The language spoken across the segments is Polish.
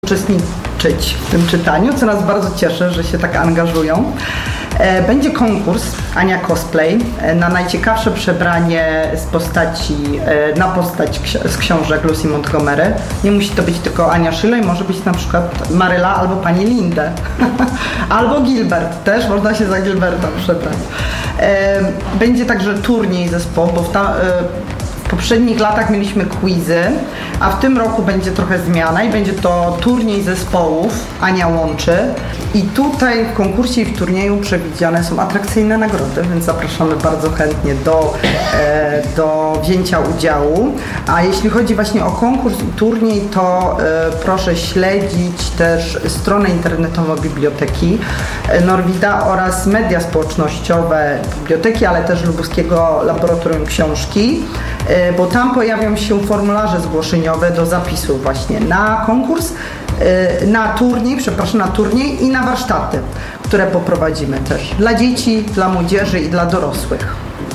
uczestniczyć w tym czytaniu, co nas bardzo cieszy, że się tak angażują. Będzie konkurs Ania Cosplay na najciekawsze przebranie na postać z książek Lucy Montgomery. Nie musi to być tylko Ania Szylej, może być na przykład Maryla albo pani Lindę. Albo Gilbert, też można się za Gilberta przebrać. Będzie także turniej zespołu, bo w poprzednich latach mieliśmy quizy, a w tym roku będzie trochę zmiana i będzie to turniej zespołów Ania łączy. I tutaj w konkursie i w turnieju przewidziane są atrakcyjne nagrody, więc zapraszamy bardzo chętnie do wzięcia udziału. A jeśli chodzi właśnie o konkurs i turniej, to proszę śledzić też stronę internetową biblioteki Norwida oraz media społecznościowe biblioteki, ale też Lubuskiego Laboratorium Książki, bo tam pojawią się formularze zgłoszeniowe do zapisu właśnie na konkurs, na turniej i na warsztaty, które poprowadzimy też dla dzieci, dla młodzieży i dla dorosłych.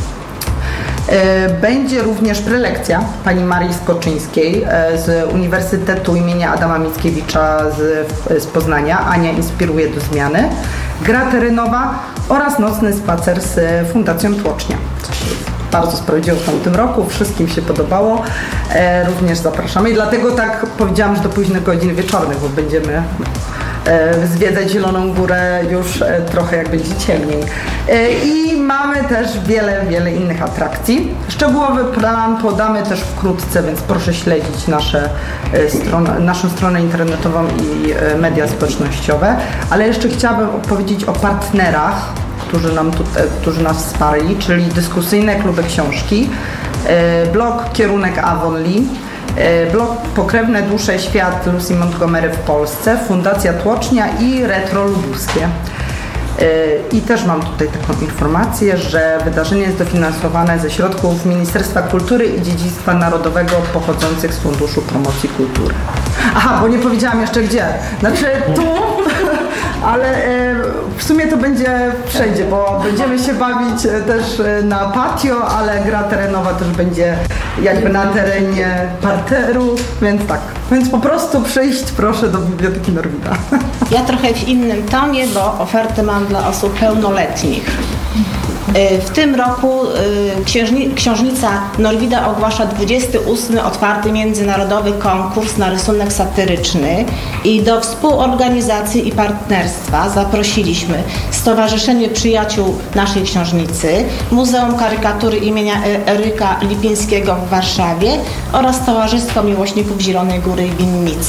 Będzie również prelekcja pani Marii Skoczyńskiej z Uniwersytetu imienia Adama Mickiewicza z Poznania. Ania inspiruje do zmiany. Gra terenowa oraz nocny spacer z Fundacją Tłocznia. Bardzo sprawdziło w tamtym roku, wszystkim się podobało, również zapraszamy i dlatego tak powiedziałam, że do późnych godzin wieczornych, bo będziemy zwiedzać Zieloną Górę już trochę jak będzie ciemniej. I mamy też wiele innych atrakcji. Szczegółowy plan podamy też wkrótce, więc proszę śledzić naszą stronę internetową i media społecznościowe, ale jeszcze chciałabym opowiedzieć o partnerach, którzy nas wsparli, czyli dyskusyjne kluby książki, blog Kierunek Avonlea, blog Pokrewne dusze świat Lucy Montgomery w Polsce, Fundacja Tłocznia i Retro Lubuskie. I też mam tutaj taką informację, że wydarzenie jest dofinansowane ze środków Ministerstwa Kultury i Dziedzictwa Narodowego pochodzących z Funduszu Promocji Kultury. Aha, bo nie powiedziałam jeszcze gdzie. Znaczy tu, ale w sumie to będzie wszędzie, bo będziemy się bawić też na patio, ale gra terenowa też będzie jakby na terenie parteru, więc tak. Więc po prostu przyjść proszę do Biblioteki Norwida. Ja trochę w innym tonie, bo ofertę mam dla osób pełnoletnich. W tym roku książnica Norwida ogłasza 28. otwarty międzynarodowy konkurs na rysunek satyryczny i do współorganizacji i partnerstwa zaprosiliśmy Stowarzyszenie Przyjaciół Naszej Książnicy, Muzeum Karykatury imienia Eryka Lipińskiego w Warszawie oraz Towarzystwo Miłośników Zielonej Góry i Winnicy.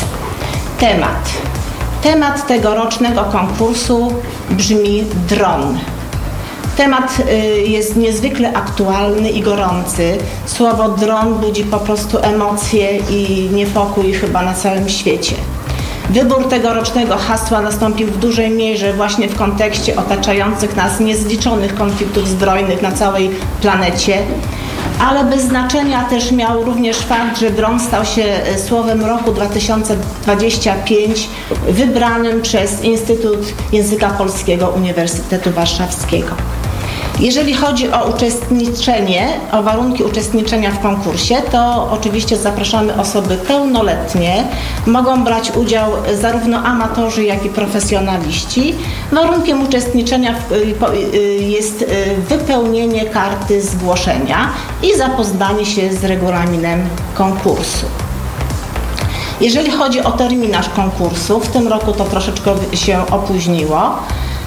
Temat tegorocznego konkursu brzmi dron. Temat jest niezwykle aktualny i gorący. Słowo dron budzi po prostu emocje i niepokój chyba na całym świecie. Wybór tegorocznego hasła nastąpił w dużej mierze właśnie w kontekście otaczających nas niezliczonych konfliktów zbrojnych na całej planecie, ale bez znaczenia też miał również fakt, że dron stał się słowem roku 2025 wybranym przez Instytut Języka Polskiego Uniwersytetu Warszawskiego. Jeżeli chodzi o o warunki uczestniczenia w konkursie, to oczywiście zapraszamy osoby pełnoletnie. Mogą brać udział zarówno amatorzy, jak i profesjonaliści. Warunkiem uczestniczenia jest wypełnienie karty zgłoszenia i zapoznanie się z regulaminem konkursu. Jeżeli chodzi o terminarz konkursu, w tym roku to troszeczkę się opóźniło.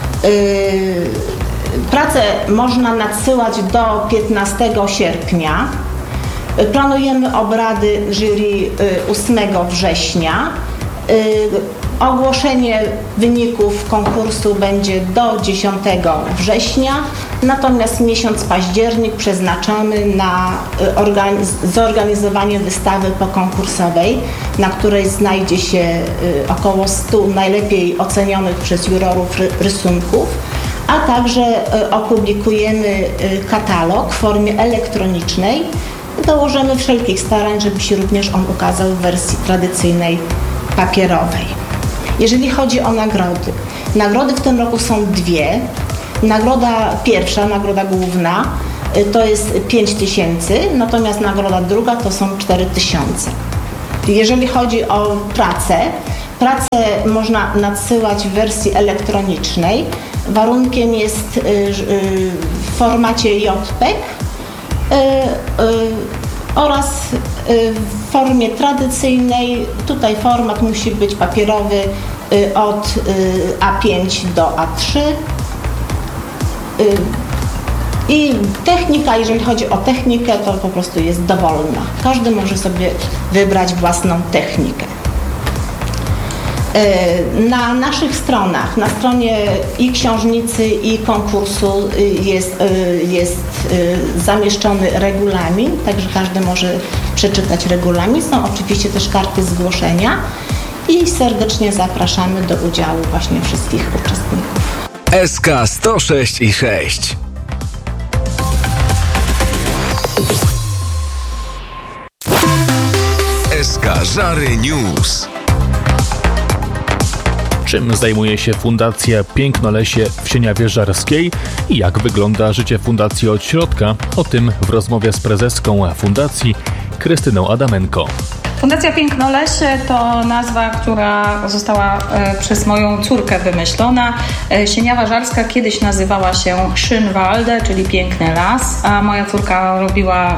Pracę można nadsyłać do 15 sierpnia. Planujemy obrady jury 8 września. Ogłoszenie wyników konkursu będzie do 10 września, natomiast miesiąc październik przeznaczamy na zorganizowanie wystawy pokonkursowej, na której znajdzie się około 100 najlepiej ocenionych przez jurorów rysunków, a także opublikujemy katalog w formie elektronicznej. Dołożymy wszelkich starań, żeby się również on ukazał w wersji tradycyjnej, papierowej. Jeżeli chodzi o nagrody w tym roku są dwie. Nagroda pierwsza, nagroda główna to jest 5000, natomiast nagroda druga to są 4000. Jeżeli chodzi o pracę, Pracę można nadsyłać w wersji elektronicznej. Warunkiem jest w formacie JPEG oraz w formie tradycyjnej. Tutaj format musi być papierowy od A5 do A3. I technika, jeżeli chodzi o technikę, to po prostu jest dowolna. Każdy może sobie wybrać własną technikę. Na naszych stronach, na stronie i książnicy, i konkursu jest zamieszczony regulamin, także każdy może przeczytać regulamin. Są oczywiście też karty zgłoszenia i serdecznie zapraszamy do udziału właśnie wszystkich uczestników. SK 106 i 6. SK Żary News. Czym zajmuje się Fundacja Pięknolesie w Sieniawie Żarskiej i jak wygląda życie fundacji od środka? O tym w rozmowie z prezeską fundacji Krystyną Adamenko. Fundacja Pięknolesie to nazwa, która została przez moją córkę wymyślona. Sieniawa Żarska kiedyś nazywała się Schönwalde, czyli Piękny Las, a moja córka robiła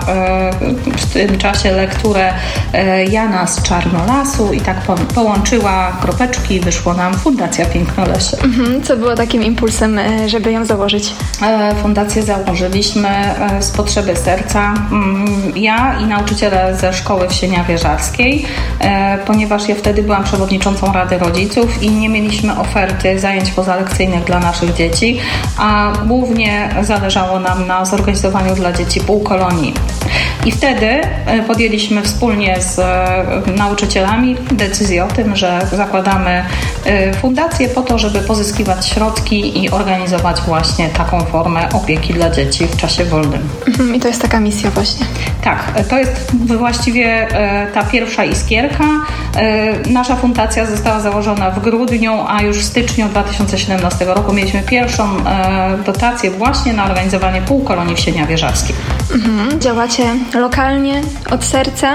w tym czasie lekturę Jana z Czarnolasu i tak połączyła kropeczki i wyszło nam Fundacja Pięknolesie. Co było takim impulsem, żeby ją założyć? Fundację założyliśmy z potrzeby serca. Ja i nauczyciele ze szkoły w Sieniawie Żarskiej, ponieważ ja wtedy byłam przewodniczącą Rady Rodziców i nie mieliśmy oferty zajęć pozalekcyjnych dla naszych dzieci, a głównie zależało nam na zorganizowaniu dla dzieci półkolonii. I wtedy podjęliśmy wspólnie z nauczycielami decyzję o tym, że zakładamy fundację po to, żeby pozyskiwać środki i organizować właśnie taką formę opieki dla dzieci w czasie wolnym. I to jest taka misja właśnie. Tak, to jest właściwie ta pierwsza iskierka. Nasza fundacja została założona w grudniu, a już w styczniu 2017 roku mieliśmy pierwszą dotację właśnie na organizowanie półkolonii w Sieniawie Żarskiej. Działacie lokalnie, od serca,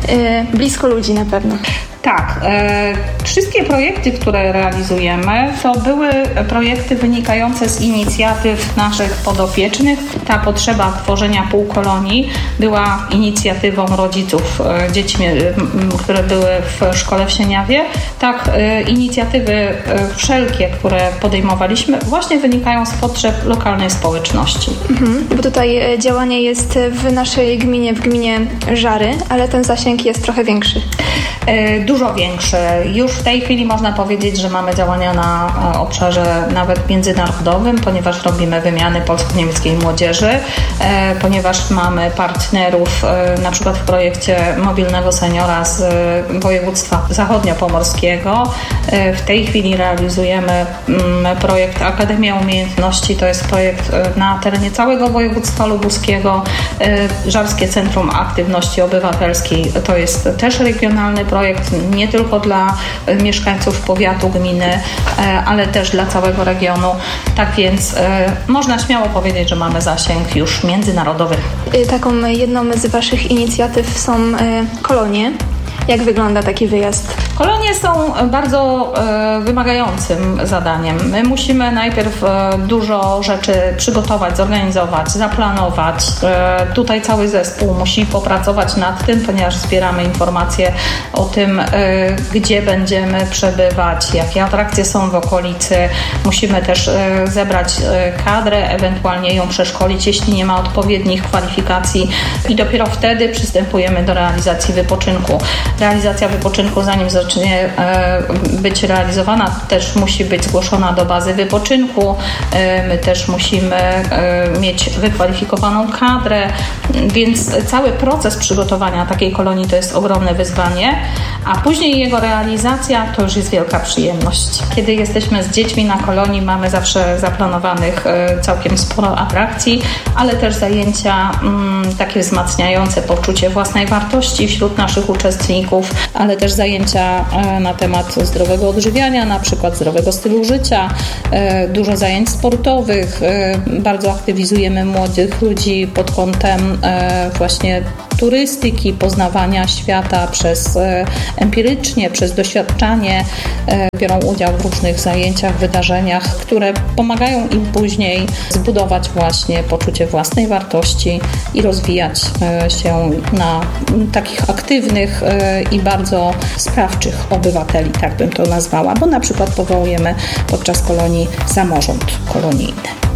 blisko ludzi na pewno. Tak, wszystkie projekty, które realizujemy, to były projekty wynikające z inicjatyw naszych podopiecznych. Ta potrzeba tworzenia półkolonii była inicjatywą rodziców dziećmi, które były w szkole w Sieniawie. Tak, inicjatywy wszelkie, które podejmowaliśmy, właśnie wynikają z potrzeb lokalnej społeczności. Bo tutaj działanie jest w naszej gminie, w gminie Żary, ale ten zasięg jest trochę większy. Dużo większy. Już w tej chwili można powiedzieć, że mamy działania na obszarze nawet międzynarodowym, ponieważ robimy wymiany polsko-niemieckiej młodzieży, ponieważ mamy partnerów na przykład w projekcie mobilnego seniora z województwa zachodniopomorskiego. W tej chwili realizujemy projekt Akademia Umiejętności. To jest projekt na terenie całego województwa lubuskiego. Żarskie Centrum Aktywności Obywatelskiej to jest też regionalny projekt, nie tylko dla mieszkańców powiatu, gminy, ale też dla całego regionu. Tak więc można śmiało powiedzieć, że mamy zasięg już międzynarodowy. Taką jedną z Waszych inicjatyw są kolonie. Jak wygląda taki wyjazd? Kolonie są bardzo wymagającym zadaniem. My musimy najpierw dużo rzeczy przygotować, zorganizować, zaplanować. Tutaj cały zespół musi popracować nad tym, ponieważ zbieramy informacje o tym, gdzie będziemy przebywać, jakie atrakcje są w okolicy. Musimy też zebrać kadrę, ewentualnie ją przeszkolić, jeśli nie ma odpowiednich kwalifikacji i dopiero wtedy przystępujemy do realizacji wypoczynku. Realizacja wypoczynku, zanim zacznie być realizowana, też musi być zgłoszona do bazy wypoczynku. My też musimy mieć wykwalifikowaną kadrę, więc cały proces przygotowania takiej kolonii to jest ogromne wyzwanie, a później jego realizacja to już jest wielka przyjemność. Kiedy jesteśmy z dziećmi na kolonii, mamy zawsze zaplanowanych całkiem sporo atrakcji, ale też zajęcia takie wzmacniające poczucie własnej wartości wśród naszych uczestników, ale też zajęcia na temat zdrowego odżywiania, na przykład zdrowego stylu życia, dużo zajęć sportowych, bardzo aktywizujemy młodych ludzi pod kątem właśnie turystyki, poznawania świata przez empirycznie, przez doświadczanie. Biorą udział w różnych zajęciach, wydarzeniach, które pomagają im później zbudować właśnie poczucie własnej wartości i rozwijać się na takich aktywnych i bardzo sprawczych obywateli, tak bym to nazwała, bo na przykład powołujemy podczas kolonii samorząd kolonijny.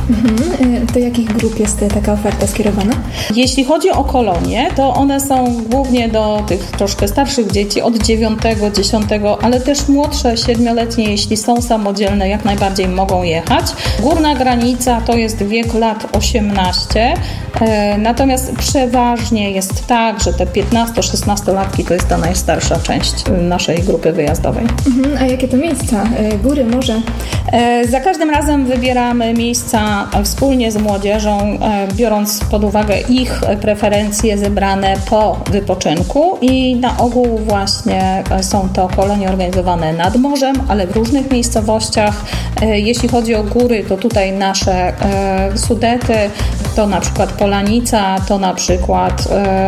Do jakich grup jest taka oferta skierowana? Jeśli chodzi o kolonie, to one są głównie do tych troszkę starszych dzieci od 9, 10, ale też młodsze, 7-letnie, jeśli są samodzielne, jak najbardziej mogą jechać. Górna granica to jest wiek lat 18, natomiast przeważnie jest tak, że te 15-16-latki to jest ta najstarsza część naszej grupy wyjazdowej. A jakie to miejsca? Góry, morze? Za każdym razem wybieramy miejsca wspólnie z młodzieżą, biorąc pod uwagę ich preferencje zebrane po wypoczynku i na ogół właśnie są to kolonie organizowane nad morzem, ale w różnych miejscowościach. Jeśli chodzi o góry, to tutaj nasze Sudety, to na przykład Polanica, to na przykład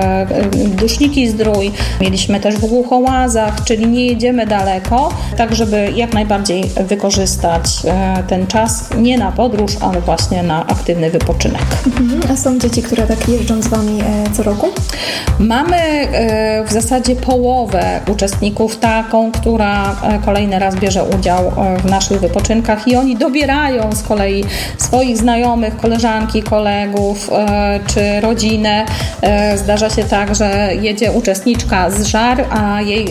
Duszniki Zdrój. Mieliśmy też w Głuchołazach, czyli nie jedziemy daleko, tak żeby jak najbardziej wykorzystać ten czas nie na podróż, ale właśnie na aktywny wypoczynek. A są dzieci, które tak jeżdżą z Wami co roku? Mamy w zasadzie połowę uczestników taką, która kolejny raz bierze udział w naszych wypoczynkach i oni dobierają z kolei swoich znajomych, koleżanki, kolegów czy rodzinę. Zdarza się tak, że jedzie uczestniczka z Żar, a jej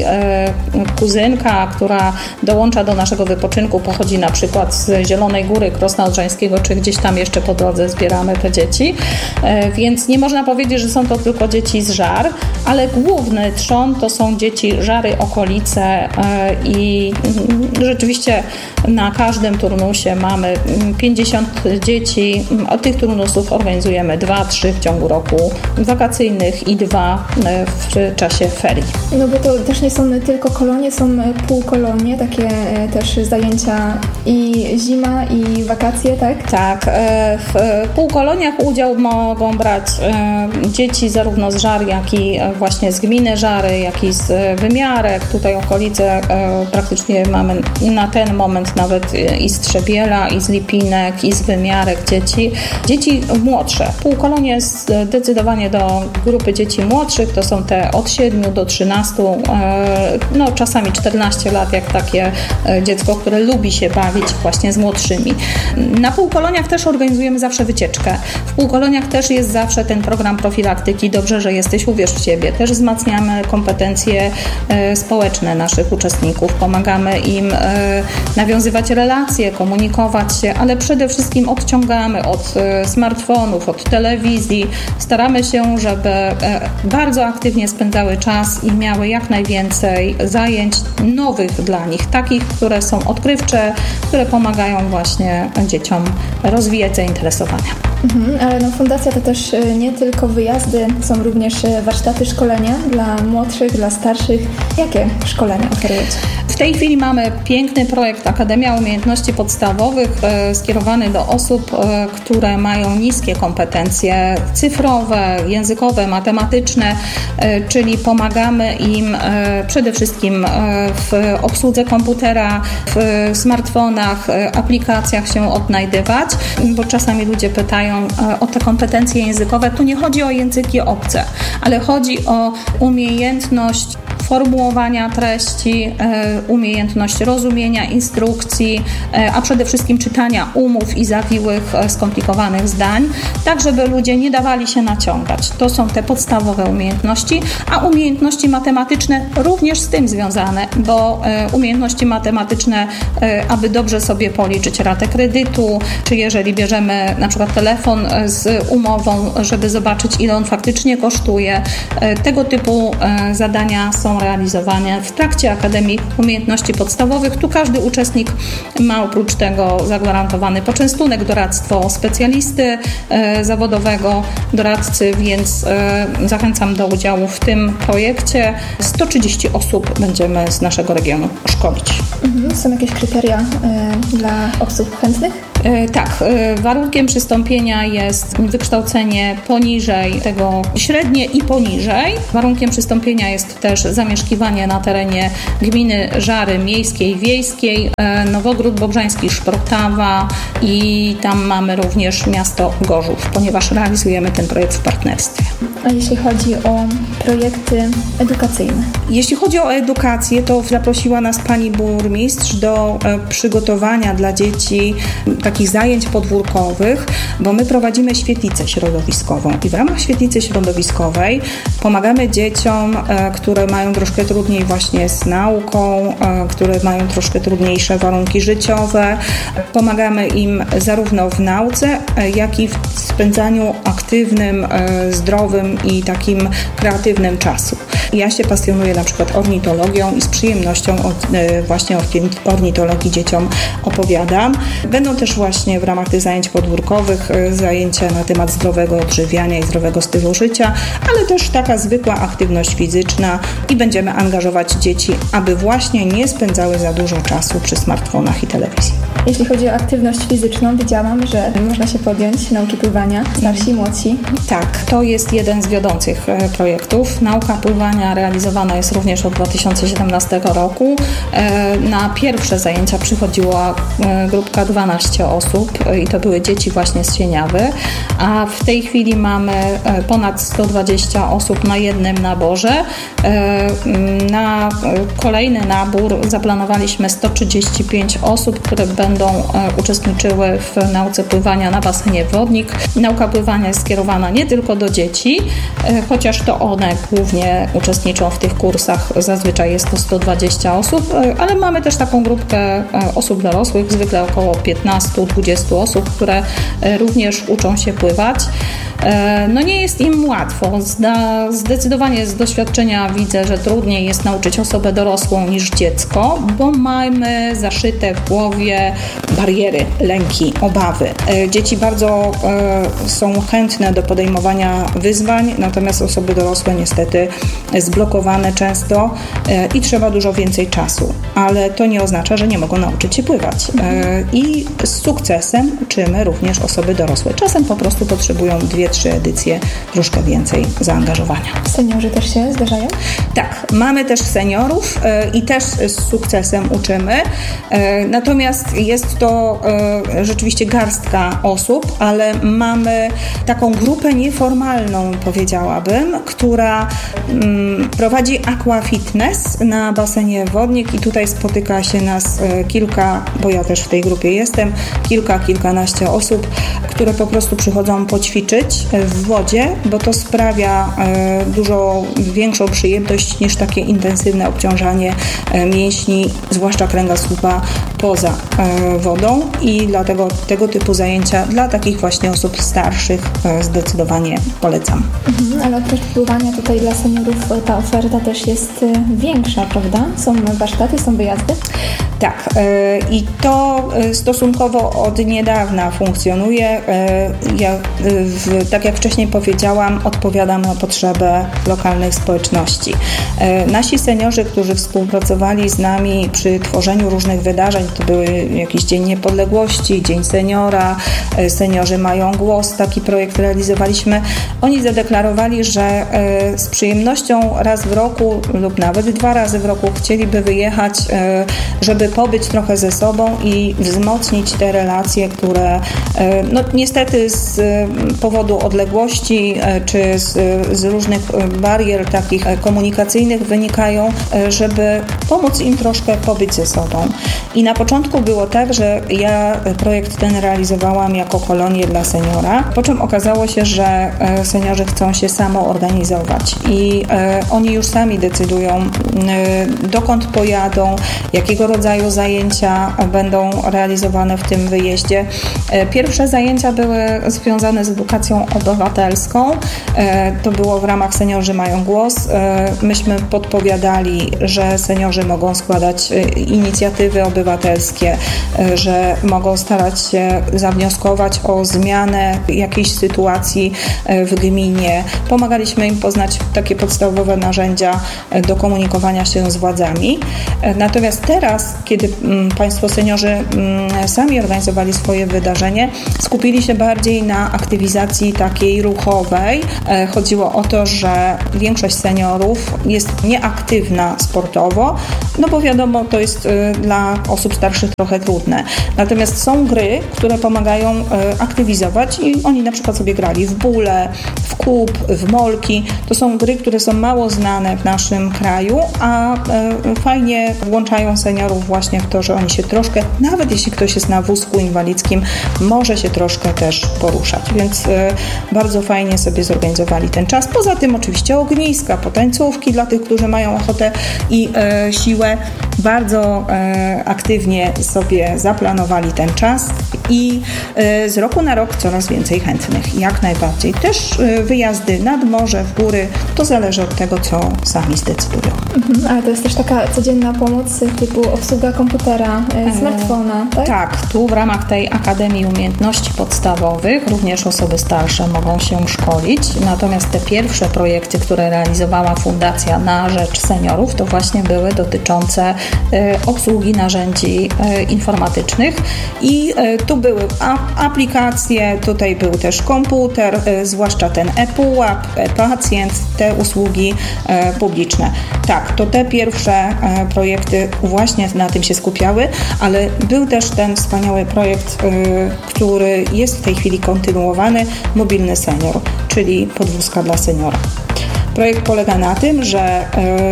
kuzynka, która dołącza do naszego wypoczynku, pochodzi na przykład z Zielonej Góry, Krosna Odrzańskiego, czy gdzieś tam jeszcze po drodze zbieramy te dzieci. Więc nie można powiedzieć, że są to tylko dzieci z Żar, ale główny trzon to są dzieci Żary, okolice i rzeczywiście na każdym turnusie mamy 50 dzieci. Od tych turnusów organizujemy 2-3 w ciągu roku wakacyjnych i 2 w czasie ferii. No bo to też nie są tylko kolonie, są półkolonie, takie też zajęcia i zima, i wakacje, tak? Tak. W półkoloniach udział mogą brać dzieci zarówno z Żar, jak i właśnie z gminy Żary, jak i z Wymiarek. Tutaj okolice praktycznie mamy na ten moment nawet i z Trzebiela, i z Lipinek, i z Wymiarek dzieci. Dzieci młodsze. Półkolonie zdecydowanie do grupy dzieci młodszych, to są te od 7 do 13, no czasami 14 lat, jak takie dziecko, które lubi się bawić właśnie z młodszymi. Na półkoloniach też organizujemy zawsze wycieczkę. W półkoloniach też jest zawsze ten program profilaktyki Dobrze, że jesteś, uwierz w siebie. Też wzmacniamy kompetencje społeczne naszych uczestników. Pomagamy im nawiązywać relacje, komunikować się, ale przede wszystkim odciągamy od smartfonów, od telewizji. Staramy się, żeby bardzo aktywnie spędzały czas i miały jak najwięcej zajęć nowych dla nich, takich, które są odkrywcze, które pomagają właśnie dzieciom rozwijać zainteresowania. Ale no, fundacja to też nie tylko wyjazdy, są również warsztaty, szkolenia dla młodszych, dla starszych. Jakie szkolenia oferujecie? W tej chwili mamy piękny projekt Akademia Umiejętności Podstawowych skierowany do osób, które mają niskie kompetencje cyfrowe, językowe, matematyczne, czyli pomagamy im przede wszystkim w obsłudze komputera, w smartfonach, aplikacjach się odnajdywać, bo czasami ludzie pytają o te kompetencje językowe. Tu nie chodzi o języki obce, ale chodzi o umiejętność formułowania treści, umiejętność rozumienia instrukcji, a przede wszystkim czytania umów i zawiłych, skomplikowanych zdań, tak żeby ludzie nie dawali się naciągać. To są te podstawowe umiejętności, a umiejętności matematyczne również z tym związane, bo umiejętności matematyczne, aby dobrze sobie policzyć ratę kredytu, czy jeżeli bierzemy na przykład telefon z umową, żeby zobaczyć, ile on faktycznie kosztuje. Tego typu zadania są realizowane w trakcie Akademii Umiejętności Podstawowych. Tu każdy uczestnik ma oprócz tego zagwarantowany poczęstunek, doradztwo specjalisty zawodowego, doradcy, więc zachęcam do udziału w tym projekcie. 130 osób będziemy z naszego regionu szkolić. Są jakieś kryteria dla osób chętnych? Tak, warunkiem przystąpienia jest wykształcenie poniżej tego średnie i poniżej. Warunkiem przystąpienia jest też zamieszkiwanie na terenie gminy Żary miejskiej, wiejskiej, Nowogród Bobrzański, Szprotawa i tam mamy również miasto Gorzów, ponieważ realizujemy ten projekt w partnerstwie. A jeśli chodzi o projekty edukacyjne? Jeśli chodzi o edukację, to zaprosiła nas pani burmistrz do przygotowania dla dzieci takich zajęć podwórkowych, bo my prowadzimy świetlicę środowiskową i w ramach świetlicy środowiskowej pomagamy dzieciom, które mają troszkę trudniej właśnie z nauką, które mają troszkę trudniejsze warunki życiowe. Pomagamy im zarówno w nauce, jak i w spędzaniu aktywnym, zdrowym i takim kreatywnym czasu. Ja się pasjonuję na przykład ornitologią i z przyjemnością właśnie o ornitologii dzieciom opowiadam. Będą też właśnie w ramach tych zajęć podwórkowych zajęcia na temat zdrowego odżywiania i zdrowego stylu życia, ale też taka zwykła aktywność fizyczna i będziemy angażować dzieci, aby właśnie nie spędzały za dużo czasu przy smartfonach i telewizji. Jeśli chodzi o aktywność fizyczną, widziałam, że można się podjąć nauki pływania, starsi i młodsi. Tak, to jest jeden z wiodących projektów. Nauka pływania realizowana jest również od 2017 roku. Na pierwsze zajęcia przychodziła grupka 12 osób i to były dzieci właśnie z Sieniawy, a w tej chwili mamy ponad 120 osób na jednym naborze. Na kolejny nabór zaplanowaliśmy 135 osób, które będą uczestniczyły w nauce pływania na basenie Wodnik. Nauka pływania jest skierowana nie tylko do dzieci, chociaż to one głównie uczestniczą w tych kursach. Zazwyczaj jest to 120 osób, ale mamy też taką grupkę osób dorosłych, zwykle około 15-20 osób, które również uczą się pływać. No nie jest im łatwo. Zdecydowanie z doświadczenia widzę, że trudniej jest nauczyć osobę dorosłą niż dziecko, bo mamy zaszyte w głowie bariery, lęki, obawy. Dzieci bardzo są chętne do podejmowania wyzwań, natomiast osoby dorosłe niestety zblokowane często i trzeba dużo więcej czasu. Ale to nie oznacza, że nie mogą nauczyć się pływać. I z sukcesem uczymy również osoby dorosłe. Czasem po prostu potrzebują 2-3 edycje, troszkę więcej zaangażowania. Seniorzy też się zdarzają? Tak, mamy też seniorów i też z sukcesem uczymy. Natomiast jest to rzeczywiście garstka osób, ale mamy taką grupę nieformalną, powiedziałabym, która prowadzi aqua fitness na basenie Wodnik i tutaj spotyka się nas kilka, bo ja też w tej grupie jestem, kilkanaście osób, które po prostu przychodzą poćwiczyć w wodzie, bo to sprawia dużo większą przyjemność niż takie intensywne obciążanie mięśni, zwłaszcza kręgosłupa poza wodą i dlatego tego typu zajęcia dla takich właśnie osób starszych zdecydowanie polecam. Ale oprócz pływania tutaj dla seniorów ta oferta też jest większa, prawda? Są warsztaty, są wyjazdy? Tak, i to stosunkowo od niedawna funkcjonuje. Ja, tak jak wcześniej powiedziałam, odpowiadam na potrzebę lokalnych społeczności. Nasi seniorzy, którzy współpracowali z nami przy tworzeniu różnych wydarzeń, to były jakiś Dzień Niepodległości, Dzień Seniora, Seniorzy mają głos, taki projekt realizowaliśmy. Oni zadeklarowali, że z przyjemnością raz w roku lub nawet 2 razy w roku chcieliby wyjechać, żeby pobyć trochę ze sobą i wzmocnić te relacje, które no, niestety z powodu odległości czy z różnych barier takich komunikacyjnych wynikają, żeby pomóc im troszkę pobyć ze sobą. I na początku było tak, że ja projekt ten realizowałam jako kolonię dla seniora, po czym okazało się, że seniorzy chcą się samoorganizować i oni już sami decydują, dokąd pojadą, jakiego rodzaju zajęcia będą realizowane w tym wyjeździe. Pierwsze zajęcia były związane z edukacją obywatelską. To było w ramach Seniorzy mają głos. Myśmy podpowiadali, że seniorzy mogą składać inicjatywy obywatelskie, że mogą starać się zawnioskować o zmianę jakiejś sytuacji w gminie. Pomagaliśmy im poznać takie podstawowe narzędzia do komunikowania się z władzami. Natomiast teraz kiedy Państwo seniorzy sami organizowali swoje wydarzenie, skupili się bardziej na aktywizacji takiej ruchowej. Chodziło o to, że większość seniorów jest nieaktywna sportowo, no bo wiadomo, to jest dla osób starszych trochę trudne. Natomiast są gry, które pomagają aktywizować i oni na przykład sobie grali w bóle, w kup, w molki. To są gry, które są mało znane w naszym kraju, a fajnie włączają seniorów właśnie w to, że oni się troszkę, nawet jeśli ktoś jest na wózku inwalidzkim, może się troszkę też poruszać, więc bardzo fajnie sobie zorganizowali ten czas. Poza tym oczywiście ogniska, potańcówki dla tych, którzy mają ochotę i siłę. Bardzo aktywnie sobie zaplanowali ten czas i z roku na rok coraz więcej chętnych, jak najbardziej. Też wyjazdy nad morze, w góry, to zależy od tego, co sami zdecydują. Ale to jest też taka codzienna pomoc typu obsługa komputera, smartfona, tak? Tak, tu w ramach tej Akademii Umiejętności Podstawowych również osoby starsze mogą się szkolić, natomiast te pierwsze projekty, które realizowała Fundacja na rzecz seniorów, to właśnie były dotyczące obsługi narzędzi informatycznych i tu były aplikacje, tutaj był też komputer, zwłaszcza ten e-pułap, e-pacjent, te usługi publiczne. Tak, to te pierwsze projekty właśnie na tym się skupiały, ale był też ten wspaniały projekt, który jest w tej chwili kontynuowany, Mobilny Senior, czyli podwózka dla seniora. Projekt polega na tym, że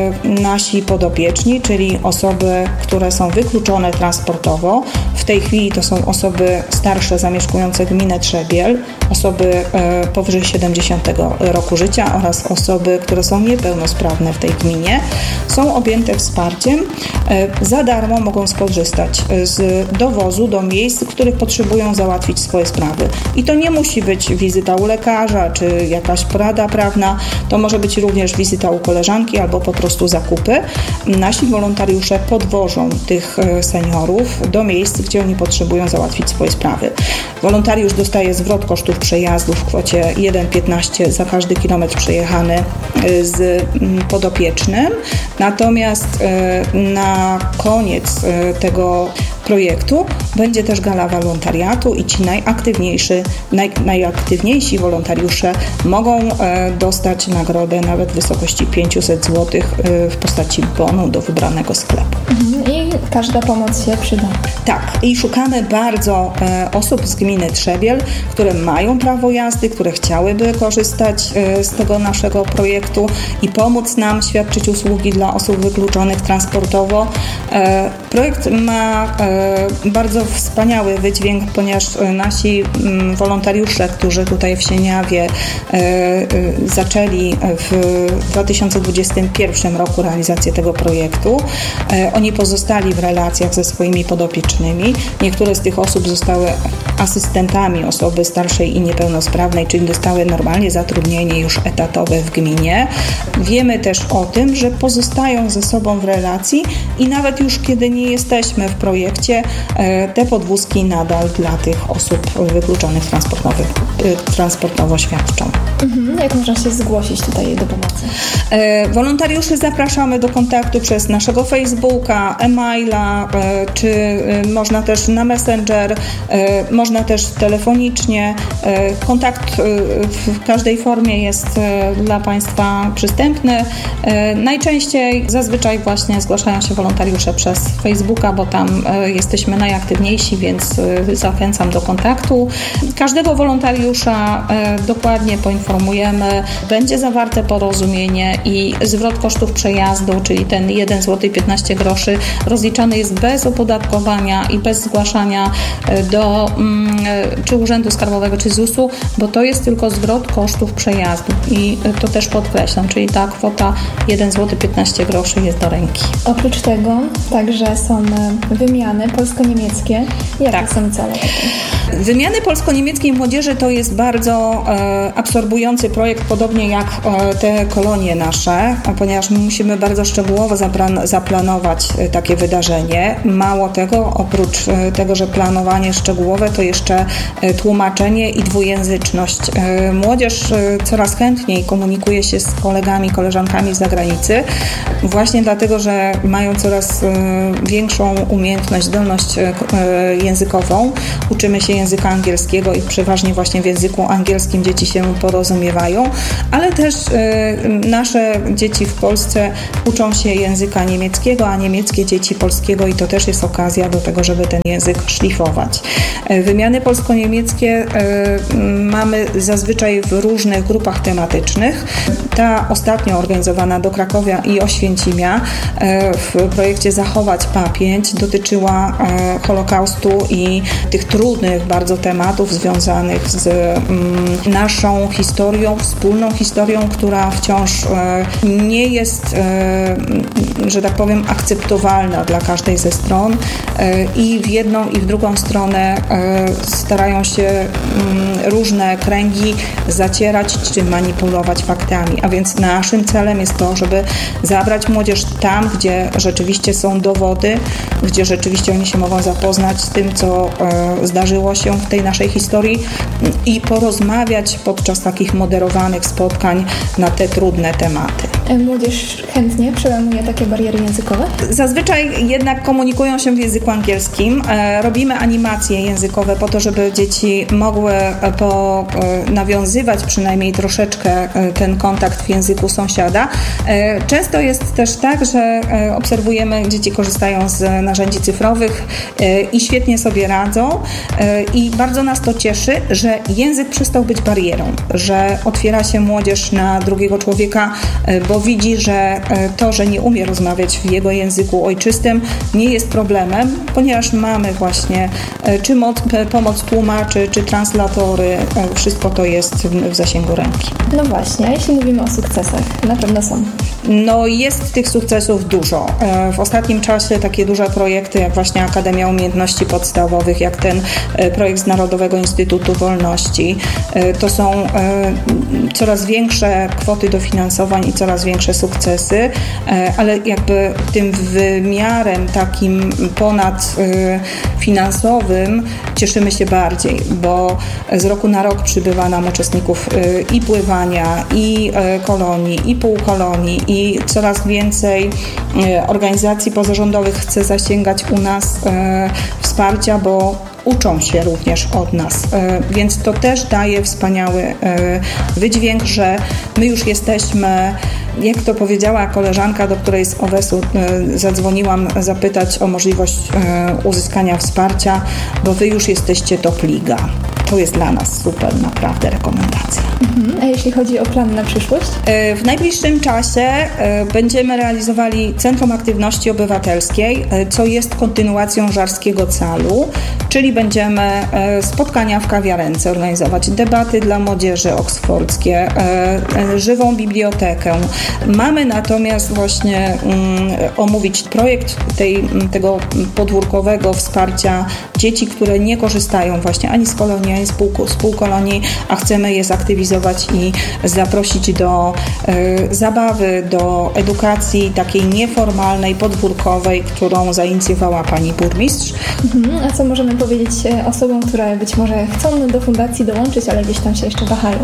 nasi podopieczni, czyli osoby, które są wykluczone transportowo, w tej chwili to są osoby starsze zamieszkujące gminę Trzebiel, osoby powyżej 70 roku życia oraz osoby, które są niepełnosprawne w tej gminie, są objęte wsparciem. Za darmo mogą skorzystać z dowozu do miejsc, w których potrzebują załatwić swoje sprawy. I to nie musi być wizyta u lekarza, czy jakaś porada prawna, to może być również wizyta u koleżanki albo po prostu zakupy. Nasi wolontariusze podwożą tych seniorów do miejsc, gdzie oni potrzebują załatwić swoje sprawy. Wolontariusz dostaje zwrot kosztów przejazdu w kwocie 1,15 za każdy kilometr przejechany z podopiecznym. Natomiast na koniec tego projektu będzie też gala wolontariatu i ci najaktywniejsi wolontariusze mogą dostać nagrodę nawet w wysokości 500 zł w postaci bonu do wybranego sklepu. I każda pomoc się przyda. Tak, i szukamy bardzo osób z gminy Trzebiel, które mają prawo jazdy, które chciałyby korzystać z tego naszego projektu i pomóc nam świadczyć usługi dla osób wykluczonych transportowo. Projekt ma bardzo wspaniały wydźwięk, ponieważ nasi wolontariusze, którzy tutaj w Sieniawie zaczęli w 2021 roku realizację tego projektu, oni pozostali w relacjach ze swoimi podopiecznymi. Niektóre z tych osób zostały asystentami osoby starszej i niepełnosprawnej, czyli dostały normalnie zatrudnienie już etatowe w gminie. Wiemy też o tym, że pozostają ze sobą w relacji i nawet już kiedy nie jesteśmy w projekcie, te podwózki nadal dla tych osób wykluczonych transportowo świadczą. Jak można się zgłosić tutaj do pomocy? Wolontariuszy zapraszamy do kontaktu przez naszego Facebooka, e-maila, czy można też na Messenger, można też telefonicznie. Kontakt w każdej formie jest dla Państwa przystępny. Najczęściej, zazwyczaj właśnie zgłaszają się wolontariusze przez Facebooka, bo tam jesteśmy najaktywniejsi, więc zachęcam do kontaktu. Każdego wolontariusza dokładnie poinformujemy. Będzie zawarte porozumienie i zwrot kosztów przejazdu, czyli ten 1 zł 15 groszy rozliczany jest bez opodatkowania i bez zgłaszania do czy Urzędu Skarbowego, czy ZUS-u, bo to jest tylko zwrot kosztów przejazdu i to też podkreślam, czyli ta kwota 1 zł 15 groszy jest do ręki. Oprócz tego także są wymiany polsko-niemieckie. Jakie są cele? Wymiany polsko-niemieckiej młodzieży to jest bardzo absorbujący projekt, podobnie jak te kolonie nasze, ponieważ my musimy bardzo szczegółowo zaplanować takie wydarzenia. wydarzenie. Mało tego, oprócz tego, że planowanie szczegółowe, to jeszcze tłumaczenie i dwujęzyczność. Młodzież coraz chętniej komunikuje się z kolegami, koleżankami z zagranicy, właśnie dlatego, że mają coraz większą umiejętność, zdolność językową. Uczymy się języka angielskiego i przeważnie właśnie w języku angielskim dzieci się porozumiewają, ale też nasze dzieci w Polsce uczą się języka niemieckiego, a niemieckie dzieci polskiego i to też jest okazja do tego, żeby ten język szlifować. Wymiany polsko-niemieckie mamy zazwyczaj w różnych grupach tematycznych. Ta ostatnio organizowana do Krakowia i Oświęcimia w projekcie Zachować Pamięć dotyczyła Holokaustu i tych trudnych bardzo tematów związanych z naszą historią, wspólną historią, która wciąż nie jest, że tak powiem, akceptowalna dla każdej ze stron i w jedną i w drugą stronę starają się różne kręgi zacierać czy manipulować faktami. A więc naszym celem jest to, żeby zabrać młodzież tam, gdzie rzeczywiście są dowody, gdzie rzeczywiście oni się mogą zapoznać z tym, co zdarzyło się w tej naszej historii i porozmawiać podczas takich moderowanych spotkań na te trudne tematy. Młodzież chętnie przełamuje takie bariery językowe? Zazwyczaj jednak komunikują się w języku angielskim. Robimy animacje językowe po to, żeby dzieci mogły nawiązywać przynajmniej troszeczkę ten kontakt w języku sąsiada. Często jest też tak, że obserwujemy, dzieci korzystają z narzędzi cyfrowych i świetnie sobie radzą i bardzo nas to cieszy, że język przestał być barierą, że otwiera się młodzież na drugiego człowieka, bo widzi, że to, że nie umie rozmawiać w jego języku ojczystym, nie jest problemem, ponieważ mamy właśnie czy pomoc tłumaczy, czy translatory, wszystko to jest w zasięgu ręki. No właśnie, a jeśli mówimy o sukcesach, na pewno są. No jest tych sukcesów dużo. W ostatnim czasie takie duże projekty jak właśnie Akademia Umiejętności Podstawowych, jak ten projekt z Narodowego Instytutu Wolności, to są coraz większe kwoty dofinansowań i coraz większe sukcesy, ale jakby tym wymiarem takim ponad finansowym cieszymy się bardziej, bo z roku na rok przybywa nam uczestników i pływania, i kolonii, i półkolonii, i coraz więcej organizacji pozarządowych chce zasięgać u nas wsparcia, bo uczą się również od nas, więc to też daje wspaniały wydźwięk, że my już jesteśmy, jak to powiedziała koleżanka, do której z OWES-u zadzwoniłam zapytać o możliwość uzyskania wsparcia, bo wy już jesteście top liga. To jest dla nas super, naprawdę rekomendacja. A jeśli chodzi o plany na przyszłość? W najbliższym czasie będziemy realizowali Centrum Aktywności Obywatelskiej, co jest kontynuacją Żarskiego Calu, czyli będziemy spotkania w kawiarence organizować, debaty dla młodzieży oksfordzkie, żywą bibliotekę. Mamy natomiast właśnie omówić projekt tego podwórkowego wsparcia dzieci, które nie korzystają właśnie ani z kolonii, ani z półkolonii, a chcemy je zaktywizować i zaprosić do zabawy, do edukacji takiej nieformalnej, podwórkowej, którą zainicjowała pani burmistrz. A co możemy powiedzieć osobom, które być może chcą do fundacji dołączyć, ale gdzieś tam się jeszcze wahają?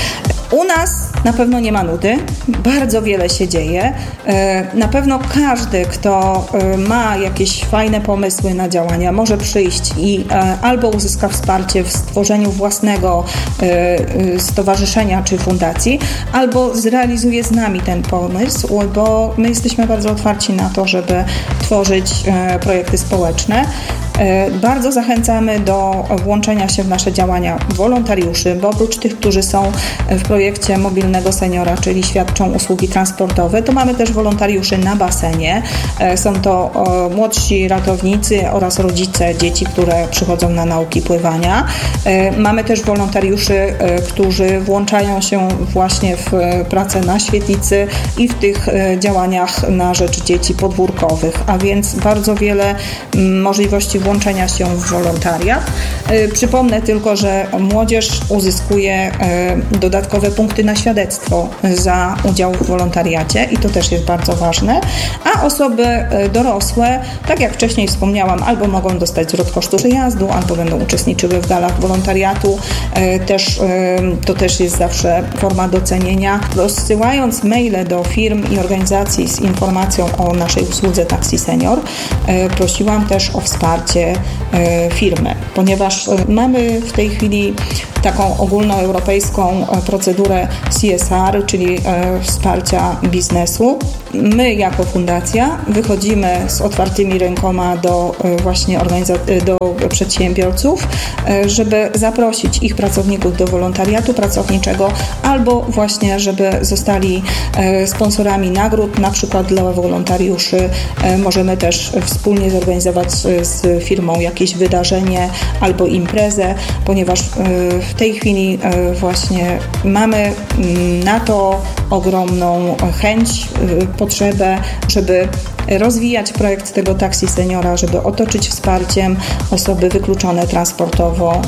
U nas na pewno nie ma nudy, bardzo wiele się dzieje. Na pewno każdy, kto ma jakieś fajne pomysły na działania, może przyjść i albo uzyska wsparcie w stworzeniu własnego stowarzyszenia czy fundacji, albo zrealizuje z nami ten pomysł, bo my jesteśmy bardzo otwarci na to, żeby tworzyć projekty społeczne. Bardzo zachęcamy do włączenia się w nasze działania wolontariuszy, bo oprócz tych, którzy są w projekcie Mobilnego Seniora, czyli świadczą usługi transportowe, to mamy też wolontariuszy na basenie. Są to młodsi ratownicy oraz rodzice dzieci, które przychodzą na nauki pływania. Mamy też wolontariuszy, którzy włączają się właśnie w pracę na świetlicy i w tych działaniach na rzecz dzieci podwórkowych, a więc bardzo wiele możliwości włączenia się w wolontariat. Przypomnę tylko, że młodzież uzyskuje dodatkowe punkty na świadectwo za udział w wolontariacie i to też jest bardzo ważne, a osoby dorosłe, tak jak wcześniej wspomniałam, albo mogą dostać zwrot kosztu przejazdu, albo będą uczestniczyły w galach wolontariatu. To też jest zawsze forma docenienia. Rozsyłając maile do firm i organizacji z informacją o naszej usłudze Taxi Senior, prosiłam też o wsparcie firmy, ponieważ mamy w tej chwili taką ogólnoeuropejską procedurę CSR, czyli wsparcia biznesu. My jako fundacja wychodzimy z otwartymi rękoma do właśnie do przedsiębiorców, żeby zaprosić ich pracowników do wolontariatu pracowniczego albo właśnie, żeby zostali sponsorami nagród, na przykład dla wolontariuszy. Możemy też wspólnie zorganizować z firmą jakieś wydarzenie albo imprezę, ponieważ w tej chwili właśnie mamy na to ogromną chęć, potrzebę, żeby rozwijać projekt tego Taxi Seniora, żeby otoczyć wsparciem osoby wykluczone transportowo,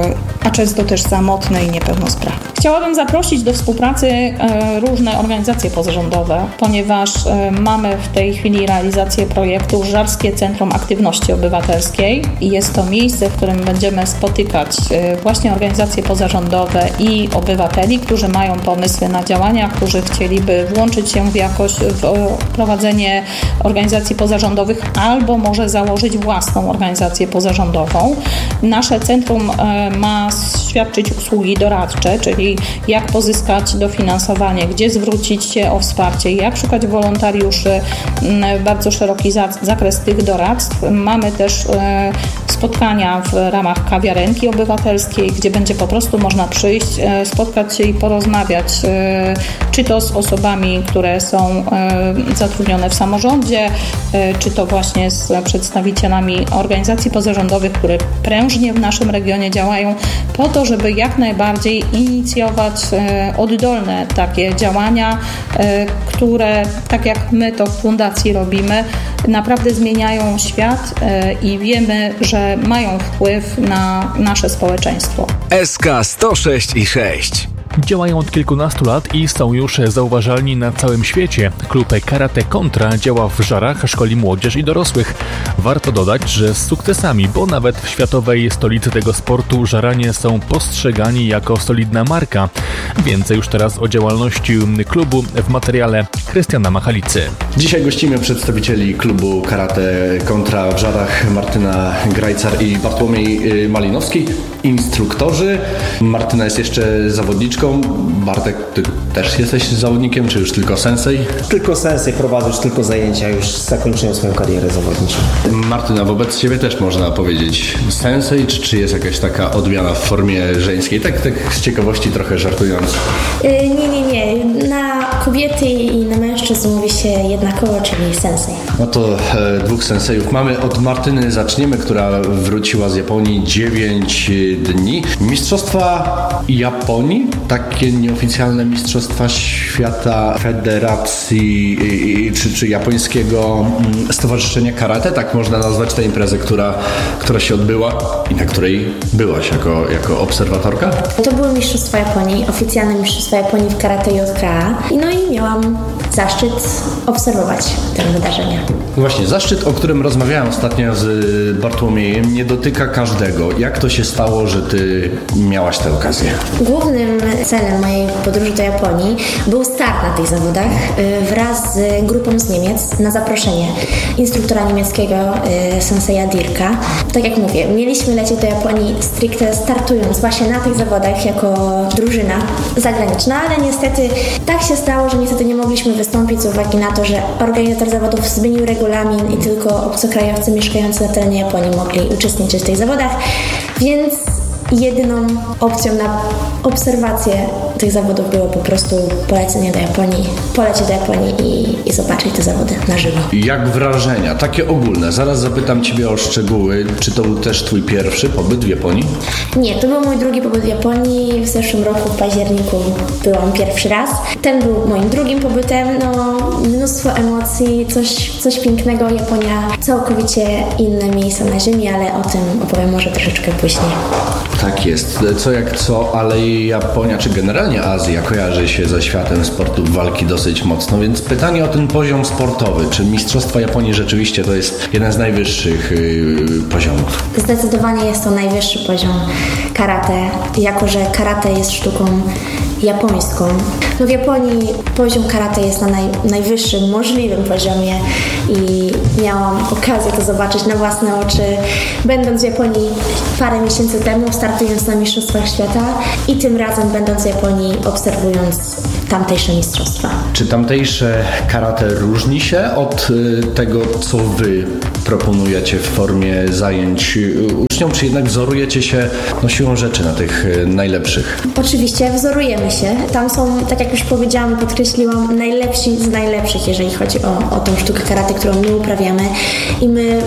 a często też samotne i niepełnosprawne. Chciałabym zaprosić do współpracy różne organizacje pozarządowe, ponieważ mamy w tej chwili realizację projektu Żarskie Centrum Aktywności Obywatelskiej i jest to miejsce, w którym będziemy spotykać właśnie organizacje pozarządowe i obywateli, którzy mają pomysły na działania, którzy chcieliby włączyć się w prowadzenie organizacji pozarządowych albo może założyć własną organizację pozarządową. Nasze centrum ma świadczyć usługi doradcze, czyli jak pozyskać dofinansowanie, gdzie zwrócić się o wsparcie, jak szukać wolontariuszy, bardzo szeroki zakres tych doradztw. Mamy też spotkania w ramach kawiarenki obywatelskiej, gdzie będzie po prostu można przyjść, spotkać się i porozmawiać, czy to z osobami, które są zatrudnione w samorządzie, czy to właśnie z przedstawicielami organizacji pozarządowych, które prężnie w naszym regionie działają, po to, żeby jak najbardziej inicjować oddolne takie działania, które, tak jak my to w fundacji robimy, naprawdę zmieniają świat i wiemy, że mają wpływ na nasze społeczeństwo. SK 106 i 6. Działają od kilkunastu lat i są już zauważalni na całym świecie. Klub Karate Kontra działa w Żarach, szkoli młodzież i dorosłych. Warto dodać, że z sukcesami, bo nawet w światowej stolicy tego sportu Żaranie są postrzegani jako solidna marka. Więcej już teraz o działalności klubu w materiale Krystiana Machalicy. Dzisiaj gościmy przedstawicieli klubu Karate Kontra w Żarach, Martyna Grajcar i Bartłomiej Malinowski, instruktorzy. Martyna jest jeszcze zawodniczką. Bartek, ty też jesteś zawodnikiem, czy już tylko sensei? Tylko sensei, prowadzę już tylko zajęcia, już zakończyłem swoją karierę zawodniczą. Martyna, wobec ciebie też można powiedzieć sensei, czy jest jakaś taka odmiana w formie żeńskiej? Tak z ciekawości trochę żartując. Nie. Na kobiety i na mężczyzn mówi się jednakowo, czyli sensei. No to dwóch sensejów mamy. Od Martyny zaczniemy, która wróciła z Japonii 9 dni. Mistrzostwa Japonii, takie nieoficjalne mistrzostwa świata federacji czy japońskiego stowarzyszenia karate, tak można nazwać tę imprezę, która się odbyła i na której byłaś jako obserwatorka? To były mistrzostwa Japonii, oficjalne mistrzostwa Japonii w karate JKA. No i miałam zaszczyt obserwować te wydarzenia. Właśnie, zaszczyt, o którym rozmawiałem ostatnio z Bartłomiejem, nie dotyka każdego. Jak to się stało, że ty miałaś tę okazję? Głównym celem mojej podróży do Japonii był start na tych zawodach wraz z grupą z Niemiec na zaproszenie instruktora niemieckiego senseja Dirka. Tak jak mówię, mieliśmy lecieć do Japonii stricte startując właśnie na tych zawodach jako drużyna zagraniczna, ale niestety tak się stało, że niestety nie mogliśmy wystąpić z uwagi na to, że organizator zawodów zmienił regulamin i tylko obcokrajowcy mieszkający na terenie Japonii mogli uczestniczyć w tych zawodach, więc jedyną opcją na obserwację tych zawodów było po prostu polecieć do Japonii i zobaczyć te zawody na żywo. Jak wrażenia? Takie ogólne. Zaraz zapytam Ciebie o szczegóły. Czy to był też Twój pierwszy pobyt w Japonii? Nie, to był mój drugi pobyt w Japonii. W zeszłym roku w październiku byłam pierwszy raz. Ten był moim drugim pobytem. Mnóstwo emocji, coś pięknego. Japonia całkowicie inne miejsce na ziemi, ale o tym opowiem może troszeczkę później. Tak jest. Co jak co, ale Japonia, czy generalnie Azja kojarzy się ze światem sportów walki dosyć mocno, więc pytanie o ten poziom sportowy. Czy Mistrzostwa Japonii rzeczywiście to jest jeden z najwyższych poziomów? Zdecydowanie jest to najwyższy poziom karate, jako że karate jest sztuką japońską. W Japonii poziom karate jest na najwyższym możliwym poziomie i miałam okazję to zobaczyć na własne oczy, będąc w Japonii parę miesięcy temu, startując na Mistrzostwach Świata i tym razem będąc w Japonii, obserwując tamtejsze mistrzostwa. Czy tamtejsze karate różni się od tego, co Wy proponujecie w formie zajęć uczniom, czy jednak wzorujecie się siłą rzeczy na tych najlepszych? Oczywiście wzorujemy się. Tam są, tak jak już powiedziałam, podkreśliłam, najlepsi z najlepszych, jeżeli chodzi o tą sztukę karate, którą my uprawiamy i my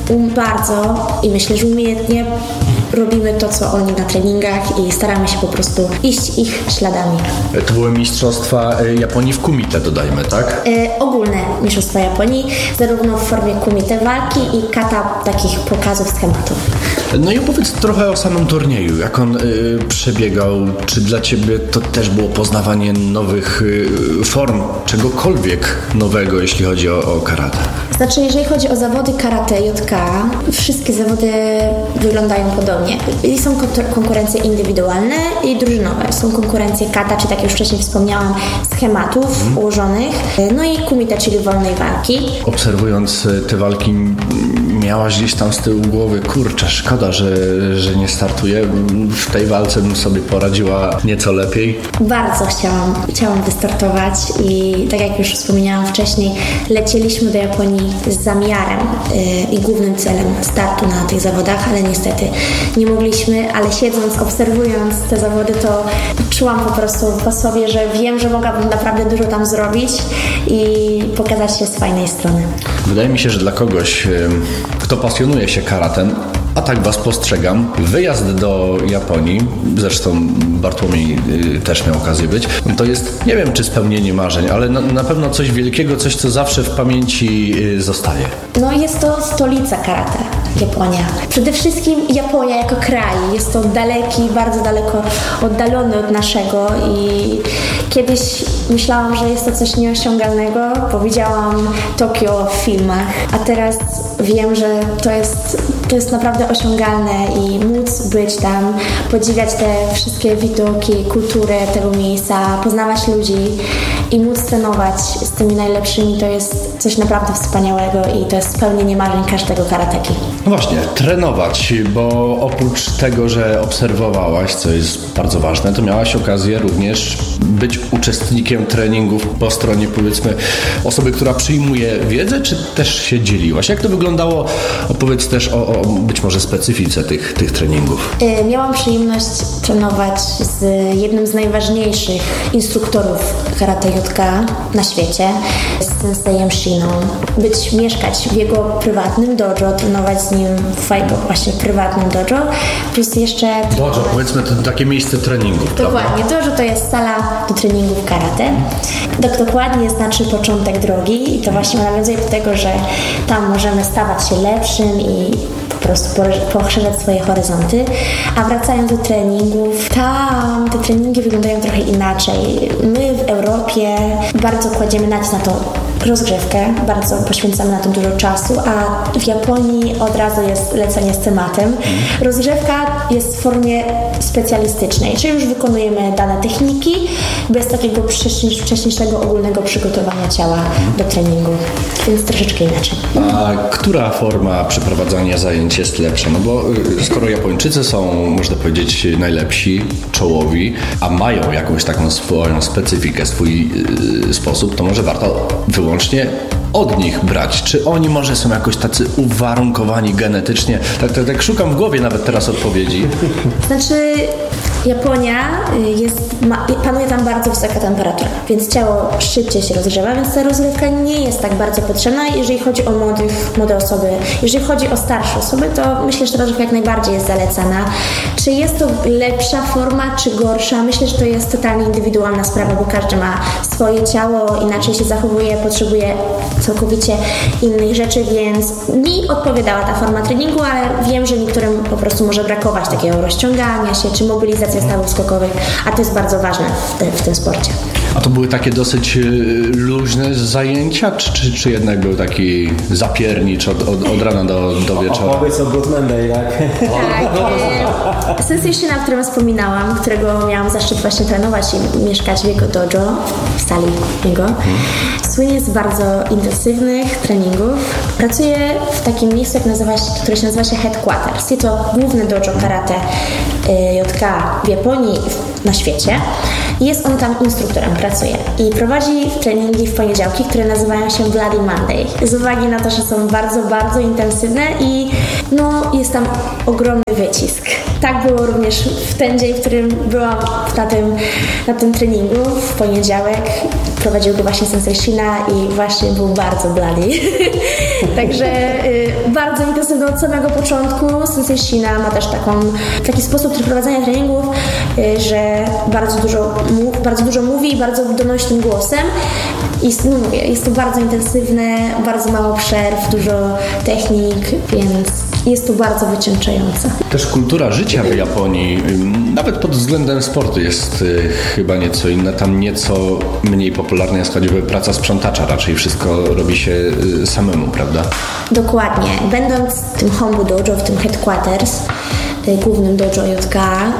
bardzo i myślę, że umiejętnie robimy to, co oni na treningach i staramy się po prostu iść ich śladami. To były Mistrzostwa Japonii w kumite, dodajmy, tak? Ogólne Mistrzostwa Japonii, zarówno w formie kumite walki i kata, takich pokazów schematów. I opowiedz trochę o samym turnieju, jak on przebiegał, czy dla Ciebie to też było poznawanie nowych form, czegokolwiek nowego, jeśli chodzi o karate? Znaczy, jeżeli chodzi o zawody karate JK, wszystkie zawody wyglądają podobnie. I są konkurencje indywidualne i drużynowe. Są konkurencje kata, czy tak jak już wcześniej wspomniałam, schematów ułożonych, i kumite, czyli wolnej walki. Obserwując te walki, miałaś gdzieś tam z tyłu głowy, kurczę, szkoda, że nie startuję. W tej walce bym sobie poradziła nieco lepiej. Bardzo chciałam wystartować i tak jak już wspomniałam wcześniej, lecieliśmy do Japonii z zamiarem i głównym celem startu na tych zawodach, ale niestety nie mogliśmy, ale siedząc, obserwując te zawody, to czułam po prostu po sobie, że wiem, że mogłabym naprawdę dużo tam zrobić i pokazać się z fajnej strony. Wydaje mi się, że dla kogoś, kto pasjonuje się karatem, a tak Was postrzegam, wyjazd do Japonii, zresztą Bartłomiej też miał okazję być, to jest, nie wiem czy spełnienie marzeń, ale na pewno coś wielkiego, coś co zawsze w pamięci zostaje. Jest to stolica karate, Japonia. Przede wszystkim Japonia jako kraj, jest to daleki, bardzo daleko oddalony od naszego i kiedyś myślałam, że jest to coś nieosiągalnego, bo widziałam Tokio w filmach, a teraz wiem, że to jest naprawdę osiągalne i móc być tam, podziwiać te wszystkie widoki, kulturę tego miejsca, poznawać ludzi i móc trenować z tymi najlepszymi, to jest coś naprawdę wspaniałego i to jest spełnienie marzeń każdego karateki. No właśnie, trenować, bo oprócz tego, że obserwowałaś, co jest bardzo ważne, to miałaś okazję również być uczestnikiem treningów po stronie, powiedzmy, osoby, która przyjmuje wiedzę, czy też się dzieliłaś? Jak to wyglądało? Opowiedz też o być może specyfice tych treningów. Miałam przyjemność trenować z jednym z najważniejszych instruktorów karate JK na świecie, z senseiem Shiną. Mieszkać w jego prywatnym dojo, trenować z nim w jego właśnie prywatnym dojo, plus jeszcze... Dojo, powiedzmy, to takie miejsce treningów, dokładnie, prawda? dojo to jest sala do treningów karate. Dokładnie znaczy początek drogi i to właśnie nawiązuje do tego, że tam możemy stawać się lepszym i po prostu poszerzać swoje horyzonty. A wracając do treningów, tam te treningi wyglądają trochę inaczej. My w Europie bardzo kładziemy nacisk na tą rozgrzewkę, bardzo poświęcamy na to dużo czasu, a w Japonii od razu jest lecenie z tematem. Rozgrzewka jest w formie specjalistycznej, czyli już wykonujemy dane techniki bez takiego wcześniejszego ogólnego przygotowania ciała do treningu, więc troszeczkę inaczej. A która forma przeprowadzania zajęć jest lepsza? No bo skoro Japończycy są, można powiedzieć, najlepsi, czołowi, a mają jakąś taką swoją specyfikę, swój sposób, to może warto wyłącznie od nich brać? Czy oni może są jakoś tacy uwarunkowani genetycznie? Tak szukam w głowie nawet teraz odpowiedzi. Znaczy, Japonia panuje tam bardzo wysoka temperatura, więc ciało szybciej się rozgrzewa, więc ta rozgrzewka nie jest tak bardzo potrzebna, jeżeli chodzi o młode osoby. Jeżeli chodzi o starsze osoby, to myślę, że ta rozgrzewka jak najbardziej jest zalecana. Czy jest to lepsza forma, czy gorsza? Myślę, że to jest totalnie indywidualna sprawa, bo każdy ma swoje ciało, inaczej się zachowuje, potrzebuje całkowicie innych rzeczy, więc mi odpowiadała ta forma treningu, ale wiem, że niektórym po prostu może brakować takiego rozciągania się, czy mobilizacji stawów skokowych, a to jest bardzo ważne w tym sporcie. A to były takie dosyć luźne zajęcia, czy jednak był taki zapiernicz od rana do wieczora? Opowiedz o Good Monday, tak? Tak. Sensei Shina, o którym wspominałam, którego miałam zaszczyt właśnie trenować i mieszkać w jego dojo, w sali jego, słynie z bardzo intensywnych treningów. Pracuje w takim miejscu, które się nazywa się Headquarters. Jest to główny dojo karate JK w Japonii, na świecie. Jest on tam instruktorem, pracuje i prowadzi treningi w poniedziałki, które nazywają się Bloody Monday. Z uwagi na to, że są bardzo, bardzo intensywne i jest tam ogromny wycisk. Tak było również w ten dzień, w którym byłam na tym treningu, w poniedziałek. Prowadził go właśnie Sensei Shina i właśnie był bardzo bloody. Także bardzo intensywny od samego początku. Sensei Shina ma też taki sposób przeprowadzania treningów, że bardzo dużo mówi i bardzo donośnym głosem. Jest to bardzo intensywne, bardzo mało przerw, dużo technik, więc jest to bardzo wycieńczające. Też kultura życia w Japonii, nawet pod względem sportu, jest chyba nieco inna. Tam nieco mniej popularna jest choćby praca sprzątacza. Raczej wszystko robi się samemu, prawda? Dokładnie. Będąc w tym Hombu Dojo, w tym Headquarters, głównym dojo JK,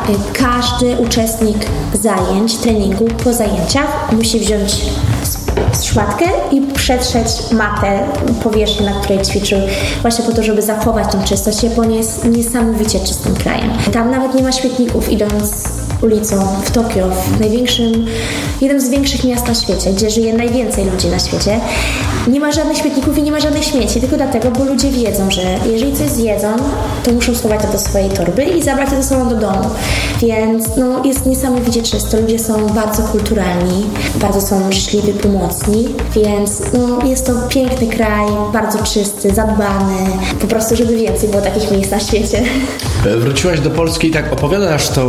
każdy uczestnik zajęć, treningu po zajęciach musi wziąć szmatkę i przetrzeć matę, powierzchnię, na której ćwiczył, właśnie po to, żeby zachować tą czystość. Japonia jest niesamowicie czystym krajem. Tam nawet nie ma śmietników, idąc ulicą w Tokio, jednym z większych miast na świecie, gdzie żyje najwięcej ludzi na świecie. Nie ma żadnych śmietników i nie ma żadnych śmieci, tylko dlatego, bo ludzie wiedzą, że jeżeli coś zjedzą, to muszą schować to do swojej torby i zabrać to ze sobą do domu. Więc jest niesamowicie czysto. Ludzie są bardzo kulturalni, bardzo są życzliwi, pomocni, więc jest to piękny kraj, bardzo czysty, zadbany, po prostu, żeby więcej było takich miejsc na świecie. Wróciłaś do Polski i tak opowiadasz to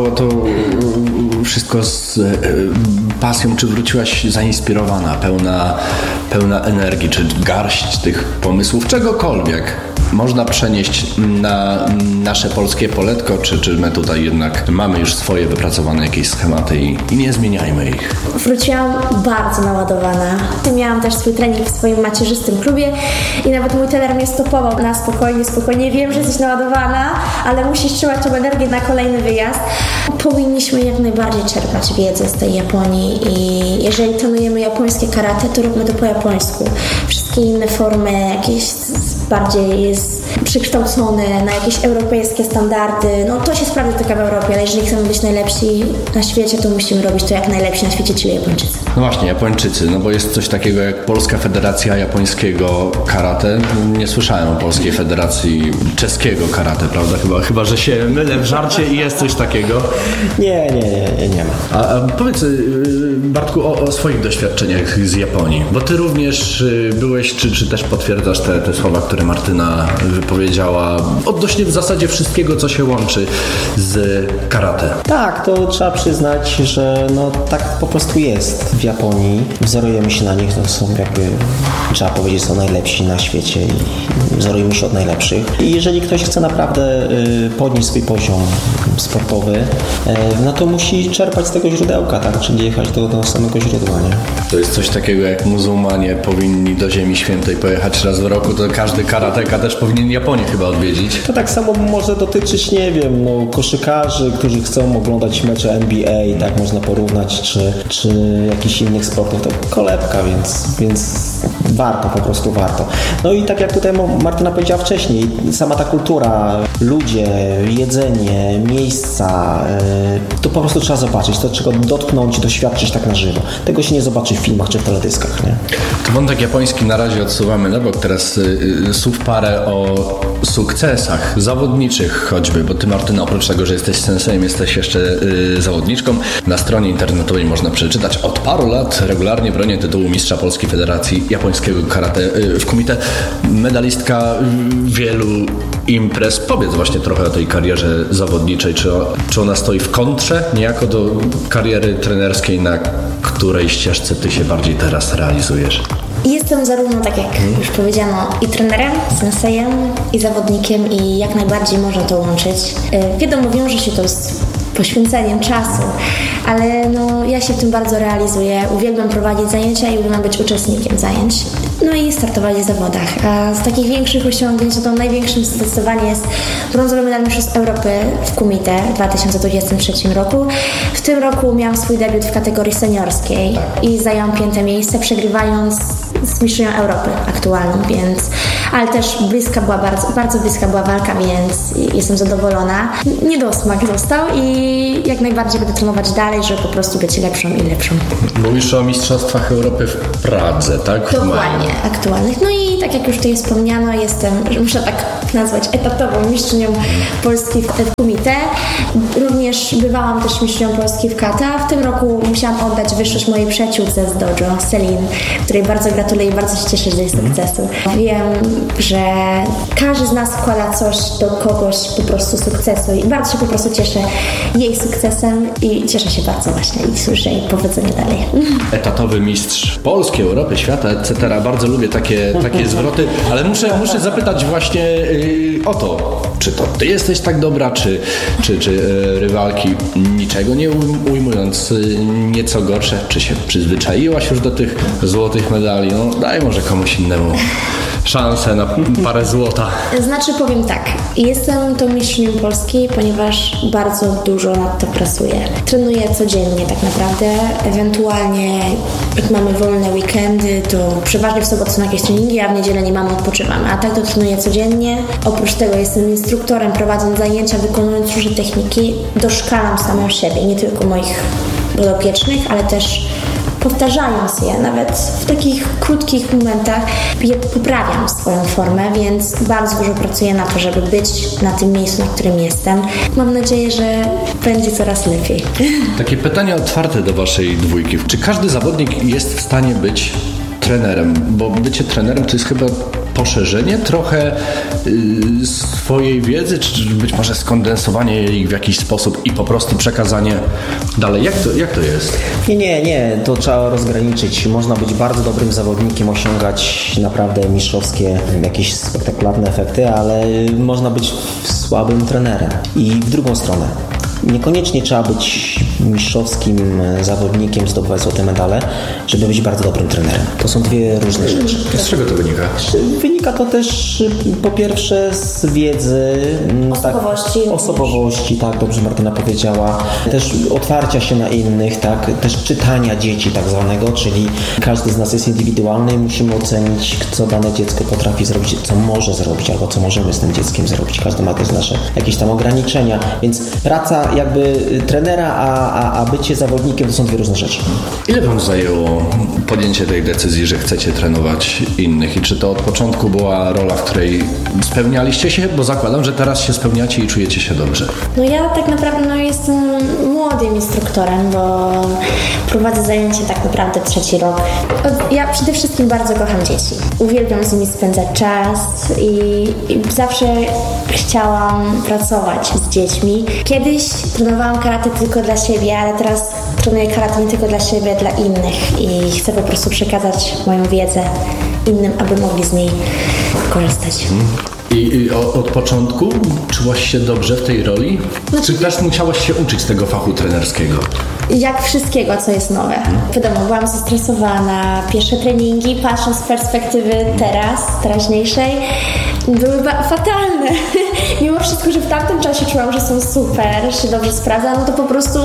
wszystko z pasją. Czy wróciłaś zainspirowana, pełna energii, czy garść tych pomysłów, czegokolwiek można przenieść na nasze polskie poletko, czy my tutaj jednak mamy już swoje wypracowane jakieś schematy i nie zmieniajmy ich? Wróciłam bardzo naładowana. Miałam też swój trening w swoim macierzystym klubie i nawet mój trener mnie stopował na spokojnie. Wiem, że jesteś naładowana, ale musisz trzymać tą energię na kolejny wyjazd. Powinniśmy jak najbardziej czerpać wiedzę z tej Japonii i jeżeli trenujemy japońskie karate, to róbmy to po japońsku. Wszystkie inne formy jakieś bardziej jest przekształcone na jakieś europejskie standardy. To się sprawdza tylko w Europie, ale jeżeli chcemy być najlepsi na świecie, to musimy robić to jak najlepsi na świecie, czyli Japończycy. No właśnie, Japończycy, bo jest coś takiego jak Polska Federacja Japońskiego Karate. Nie słyszałem o Polskiej Federacji Czeskiego Karate, prawda? Chyba że się mylę w żarcie i jest coś takiego. Nie ma. A powiedz, Bartku, o swoich doświadczeniach z Japonii, bo ty również byłeś, czy też potwierdzasz te słowa, które Martyna wypowiedziała, odnośnie w zasadzie wszystkiego, co się łączy z karate. Tak, to trzeba przyznać, że tak po prostu jest w Japonii. Wzorujemy się na nich, to są trzeba powiedzieć, są najlepsi na świecie i wzorujemy się od najlepszych. I jeżeli ktoś chce naprawdę podnieść swój poziom sportowy, to musi czerpać z tego źródełka, tak? Czyli jechać do samego źródła, nie? To jest coś takiego, jak muzułmanie powinni do Ziemi Świętej pojechać raz w roku, to każdy karateka też powinien Japonię chyba odwiedzić. To tak samo może dotyczyć, koszykarzy, którzy chcą oglądać mecze NBA, tak można porównać, czy jakichś innych sportów, to kolebka, więc warto, po prostu warto. No i tak jak tutaj Martyna powiedziała wcześniej, sama ta kultura, ludzie, jedzenie, miejsca, to po prostu trzeba zobaczyć, to trzeba dotknąć, doświadczyć tak na żywo. Tego się nie zobaczy w filmach czy w teledyskach, nie? To wątek japoński na razie odsuwamy na bok. Teraz słów parę o sukcesach zawodniczych choćby, bo ty, Martyna, oprócz tego, że jesteś sensejem, jesteś jeszcze zawodniczką. Na stronie internetowej można przeczytać: od paru lat regularnie bronię tytułu mistrza Polskiej Federacji Japońskiego Karate w Kumite. Medalistka wielu imprez. Powiedz właśnie trochę o tej karierze zawodniczej. Czy ona stoi w kontrze niejako do kariery trenerskiej, na której ścieżce ty się bardziej teraz realizujesz? Jestem zarówno, tak jak już powiedziano, i trenerem, sensejem, i zawodnikiem, i jak najbardziej można to łączyć. Wiadomo, wiąże się to z poświęceniem czasu, ale no, ja się w tym bardzo realizuję. Uwielbiam prowadzić zajęcia i uwielbiam być uczestnikiem zajęć. No i startować w zawodach. A z takich większych osiągnięć to największym zdecydowanie jest brązowy medal Mistrzostw Europy w Kumite w 2023 roku. W tym roku miałam swój debiut w kategorii seniorskiej i zajęłam 5. miejsce, przegrywając z mistrzynią Europy aktualną, więc ale też bliska była, bardzo bliska była walka, więc jestem zadowolona. Niedosmak został i jak najbardziej będę trenować dalej, żeby po prostu być lepszą i lepszą. Mówisz o Mistrzostwach Europy w Pradze, tak? Dokładnie, aktualnych. No i tak jak już tutaj wspomniano, jestem, że muszę tak nazwać, etatową mistrzynią Polski w Kumite. Również bywałam też mistrzynią Polski w kata. W tym roku musiałam oddać wyższość mojej przyjaciółce z dojo, Celine, której bardzo gratuluję i bardzo się cieszę z jej sukcesu. Wiem, że każdy z nas wkłada coś do kogoś po prostu sukcesu i bardzo się po prostu cieszę jej sukcesem i cieszę się bardzo właśnie i słyszę jej powodzenia dalej. Etatowy mistrz Polski, Europy, świata, etc. Bardzo lubię takie zwroty, ale muszę zapytać właśnie o to, czy to ty jesteś tak dobra, czy rywalki, niczego nie ujmując, nieco gorsze, czy się przyzwyczaiłaś już do tych złotych medali? No daj może komuś innemu szansę na parę złota. Znaczy powiem tak, jestem tą mistrzynią Polski, ponieważ bardzo dużo nad to pracuję. Trenuję codziennie tak naprawdę, ewentualnie jak mamy wolne weekendy, to przeważnie w sobotę są jakieś treningi, a w niedzielę nie mamy, odpoczywamy. A tak to trenuję codziennie. Oprócz tego jestem instruktorem, prowadząc zajęcia, wykonując różne techniki, doszkalam samą siebie, nie tylko moich podopiecznych, ale też powtarzając je, nawet w takich krótkich momentach poprawiam swoją formę, więc bardzo dużo pracuję na to, żeby być na tym miejscu, na którym jestem. Mam nadzieję, że będzie coraz lepiej. Takie pytanie otwarte do waszej dwójki. Czy każdy zawodnik jest w stanie być trenerem? Bo bycie trenerem to jest chyba poszerzenie trochę swojej wiedzy, czy być może skondensowanie jej w jakiś sposób i po prostu przekazanie dalej. Jak to jest? Nie, to trzeba rozgraniczyć. Można być bardzo dobrym zawodnikiem, osiągać naprawdę mistrzowskie, jakieś spektakularne efekty, ale można być słabym trenerem. I w drugą stronę. Niekoniecznie trzeba być mistrzowskim zawodnikiem, zdobywać złote medale, żeby być bardzo dobrym trenerem. To są dwie różne rzeczy. Z czego to wynika? Wynika to też po pierwsze z wiedzy, osobowości, tak, dobrze Martyna powiedziała, też otwarcia się na innych, tak, też czytania dzieci tak zwanego, czyli każdy z nas jest indywidualny i musimy ocenić, co dane dziecko potrafi zrobić, co może zrobić, albo co możemy z tym dzieckiem zrobić. Każdy ma też nasze jakieś tam ograniczenia, więc praca jakby trenera, a bycie zawodnikiem to są dwie różne rzeczy. Ile wam zajęło podjęcie tej decyzji, że chcecie trenować innych i czy to od początku była rola, w której spełnialiście się? Bo zakładam, że teraz się spełniacie i czujecie się dobrze. No ja tak naprawdę jestem młodym instruktorem, bo prowadzę zajęcia tak naprawdę 3. rok. Ja przede wszystkim bardzo kocham dzieci. Uwielbiam z nimi spędzać czas i zawsze chciałam pracować z dziećmi. Kiedyś trenowałam karate tylko dla siebie, ale teraz trenuję karate nie tylko dla siebie, dla innych i chcę po prostu przekazać moją wiedzę innym, aby mogli z niej korzystać. I od początku czułaś się dobrze w tej roli? Czy też musiałaś się uczyć tego fachu trenerskiego? Jak wszystkiego, co jest nowe. Wiadomo, byłam zestresowana. Pierwsze treningi, patrząc z perspektywy teraźniejszej, były fatalne. mimo wszystko, że w tamtym czasie czułam, że są super, że się dobrze sprawdza, no to po prostu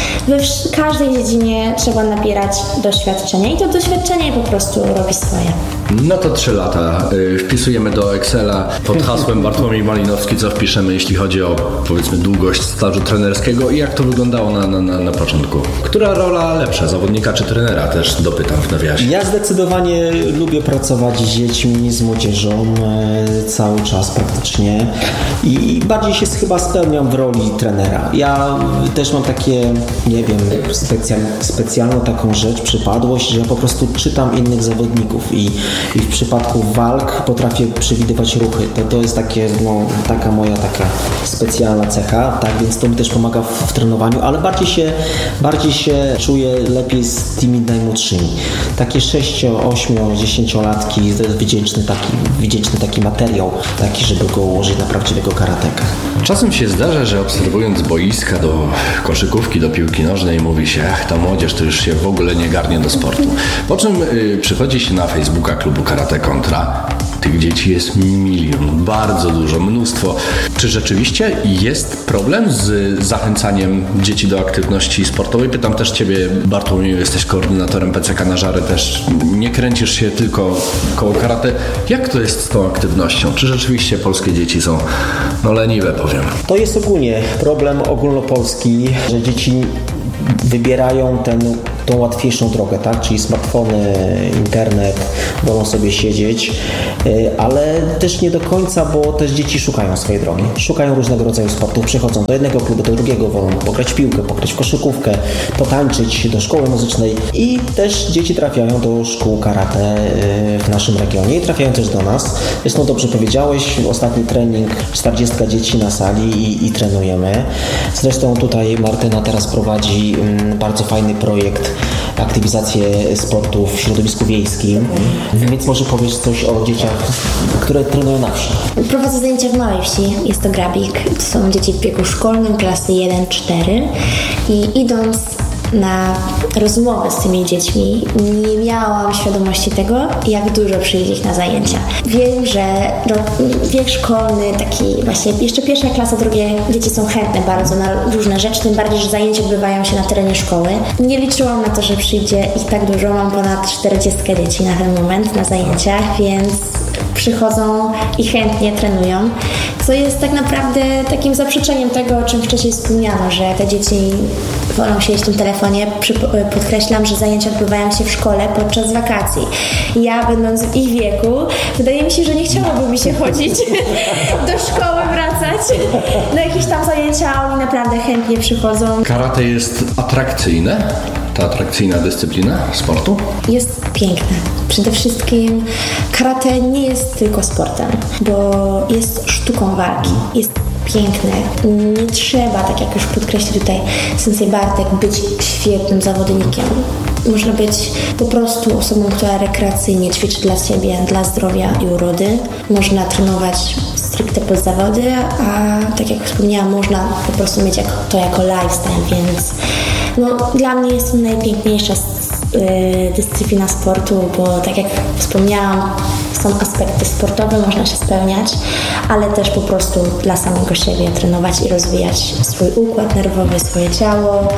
w każdej dziedzinie trzeba nabierać doświadczenia i to doświadczenie po prostu robi swoje. No to 3 lata. Wpisujemy do Excela pod hasłem Bartłomiej Malinowski, co wpiszemy, jeśli chodzi o, powiedzmy, długość stażu trenerskiego i jak to wyglądało na początku. Która rola lepsza, zawodnika czy trenera? Też dopytam w nawiasie. Ja zdecydowanie lubię pracować z dziećmi, z młodzieżą cały czas praktycznie i bardziej się chyba spełniam w roli trenera. Ja też mam takie, nie wiem, specjalną taką rzecz, przypadłość, że ja po prostu czytam innych zawodników i w przypadku walk potrafię przewidywać ruchy. To jest takie, taka moja specjalna cecha, tak, więc to mi też pomaga w trenowaniu, ale bardziej się czuję lepiej z tymi najmłodszymi. Takie 6, 8, 10-latki, to jest wdzięczny taki materiał, taki, żeby go ułożyć na prawdziwego karateka. Czasem się zdarza, że obserwując boiska do koszykówki, do piłki nożnej, mówi się, ta młodzież to już się w ogóle nie garnie do sportu. Po czym przychodzi się na Facebooka klubu Karate Kontra. Tych dzieci jest milion, bardzo dużo, mnóstwo. Czy rzeczywiście jest problem z zachęcaniem dzieci do aktywności sportowej? Pytam też Ciebie, Bartłomieju, jesteś koordynatorem PCK na Żary, też nie kręcisz się tylko koło karate. Jak to jest z tą aktywnością? Czy rzeczywiście polskie dzieci są leniwe, powiem? To jest ogólnie problem ogólnopolski, że dzieci wybierają tą łatwiejszą drogę, tak? Czyli smartfony, internet, wolą sobie siedzieć, ale też nie do końca, bo też dzieci szukają swojej drogi. Szukają różnego rodzaju sportów, przychodzą do jednego klubu, do drugiego, wolą pograć w piłkę, pograć w koszykówkę, potańczyć, do szkoły muzycznej i też dzieci trafiają do szkół karate w naszym regionie i trafiają też do nas. Zresztą dobrze powiedziałeś, ostatni trening, 40 dzieci na sali i trenujemy. Zresztą tutaj Martyna teraz prowadzi bardzo fajny projekt aktywizację sportu w środowisku wiejskim, więc może powiesz coś o dzieciach, które trenują na wsi. Prowadzę zajęcia w małej wsi, jest to Grabik. To są dzieci w wieku szkolnym, klasy 1-4 i idąc na rozmowę z tymi dziećmi nie miałam świadomości tego, jak dużo przyjdzie ich na zajęcia. Wiem, że wiek szkolny, taki właśnie jeszcze pierwsza klasa, drugie dzieci są chętne bardzo na różne rzeczy, tym bardziej, że zajęcia odbywają się na terenie szkoły. Nie liczyłam na to, że przyjdzie ich tak dużo, mam ponad 40 dzieci na ten moment na zajęciach, więc przychodzą i chętnie trenują, co jest tak naprawdę takim zaprzeczeniem tego, o czym wcześniej wspomniano, że te dzieci wolą siedzieć w tym telefonie. Podkreślam, że zajęcia odbywają się w szkole podczas wakacji. Ja, będąc w ich wieku, wydaje mi się, że nie chciałoby mi się chodzić do szkoły, wracać na jakieś tam zajęcia, a oni naprawdę chętnie przychodzą. Karate jest atrakcyjne? Ta atrakcyjna dyscyplina sportu? Jest piękne. Przede wszystkim karate nie jest tylko sportem, bo jest sztuką walki. Jest piękne. Nie trzeba, tak jak już podkreślił tutaj sensei Bartek, być świetnym zawodnikiem. Można być po prostu osobą, która rekreacyjnie ćwiczy dla siebie, dla zdrowia i urody. Można trenować stricte pod zawody, a tak jak wspomniałam, można po prostu mieć to jako lifestyle, więc dla mnie jest to najpiękniejsza dyscyplina sportu, bo tak jak wspomniałam, są aspekty sportowe, można się spełniać, ale też po prostu dla samego siebie trenować i rozwijać swój układ nerwowy, swoje ciało,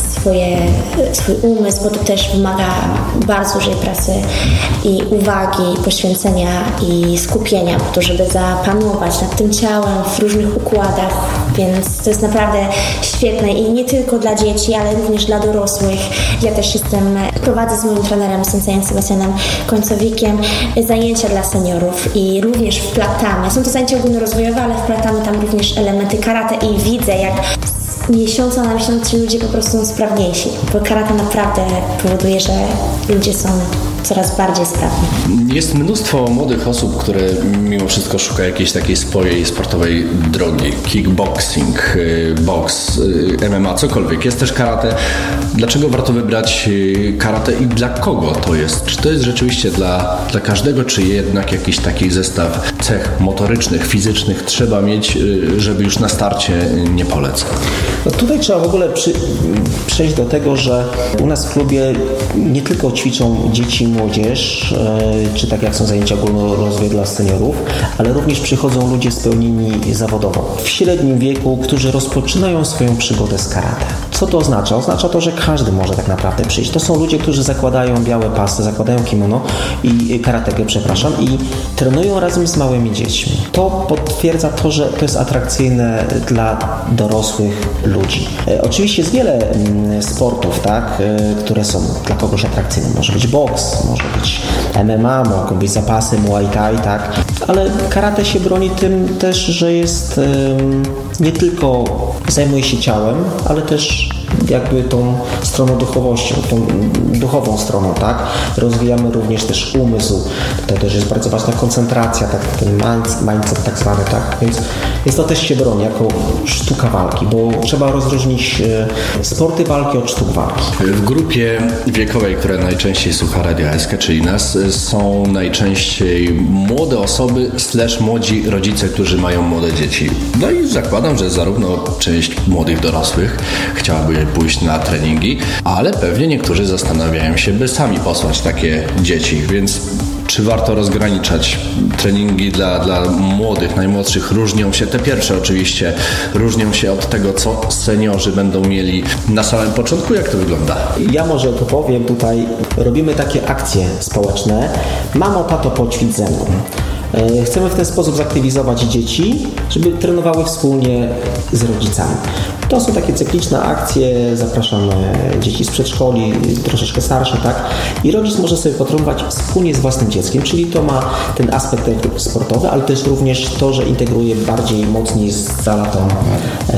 swój umysł, bo to też wymaga bardzo dużej pracy i uwagi, poświęcenia i skupienia po to, żeby zapanować nad tym ciałem w różnych układach, więc to jest naprawdę świetne i nie tylko dla dzieci, ale również dla dorosłych. Ja też prowadzę z moim trenerem, sensejem Sebastianem Końcowikiem, zajęcia dla seniorów i również wplatamy. Są to zajęcia ogólnorozwojowe, ale wplatamy tam również elementy karate i widzę, jak z miesiąca na miesiąc ci ludzie po prostu są sprawniejsi, bo karate naprawdę powoduje, że ludzie są coraz bardziej sprawni. Jest mnóstwo młodych osób, które mimo wszystko szuka jakiejś takiej swojej sportowej drogi. Kickboxing, boks, MMA, cokolwiek. Jest też karate. Dlaczego warto wybrać karate i dla kogo to jest? Czy to jest rzeczywiście dla każdego, czy jednak jakiś taki zestaw cech motorycznych, fizycznych trzeba mieć, żeby już na starcie nie polec? No tutaj trzeba w ogóle przejść do tego, że u nas w klubie nie tylko ćwiczą dzieci i młodzież, czy tak jak są zajęcia ogólnorozwojowe dla seniorów, ale również przychodzą ludzie spełnieni zawodowo w średnim wieku, którzy rozpoczynają swoją przygodę z karate. Co to oznacza? Oznacza to, że każdy może tak naprawdę przyjść. To są ludzie, którzy zakładają białe pasy, zakładają kimono i karatekę, i trenują razem z małymi dziećmi. To potwierdza to, że to jest atrakcyjne dla dorosłych ludzi. Oczywiście jest wiele sportów, tak, które są dla kogoś atrakcyjne. Może być boks, może być MMA, mogą być zapasy Muay Thai, tak, ale karate się broni tym też, że jest nie tylko zajmuje się ciałem, ale też jakby tą stroną duchowością, tą duchową stroną, tak? Rozwijamy również też umysł. Tutaj też jest bardzo ważna koncentracja, tak? Ten mindset tak zwany, tak? Więc to też się broni jako sztuka walki, bo trzeba rozróżnić sporty walki od sztuk walki. W grupie wiekowej, która najczęściej słucha Radia SK, czyli nas, są najczęściej młode osoby / młodzi rodzice, którzy mają młode dzieci. No i zakładam, że zarówno część młodych dorosłych chciałaby pójść na treningi, ale pewnie niektórzy zastanawiają się, by sami posłać takie dzieci, więc czy warto rozgraniczać treningi dla młodych, najmłodszych? Różnią się, te pierwsze oczywiście, różnią się od tego, co seniorzy będą mieli na samym początku. Jak to wygląda? Ja może to powiem, tutaj robimy takie akcje społeczne. Mamo, tato, poćwicz ze mną. Chcemy w ten sposób zaktywizować dzieci, żeby trenowały wspólnie z rodzicami. To są takie cykliczne akcje, zapraszamy dzieci z przedszkoli, troszeczkę starsze, tak? I rodzic może sobie potrenować wspólnie z własnym dzieckiem, czyli to ma ten aspekt sportowy, ale też również to, że integruje bardziej mocniej z zaletą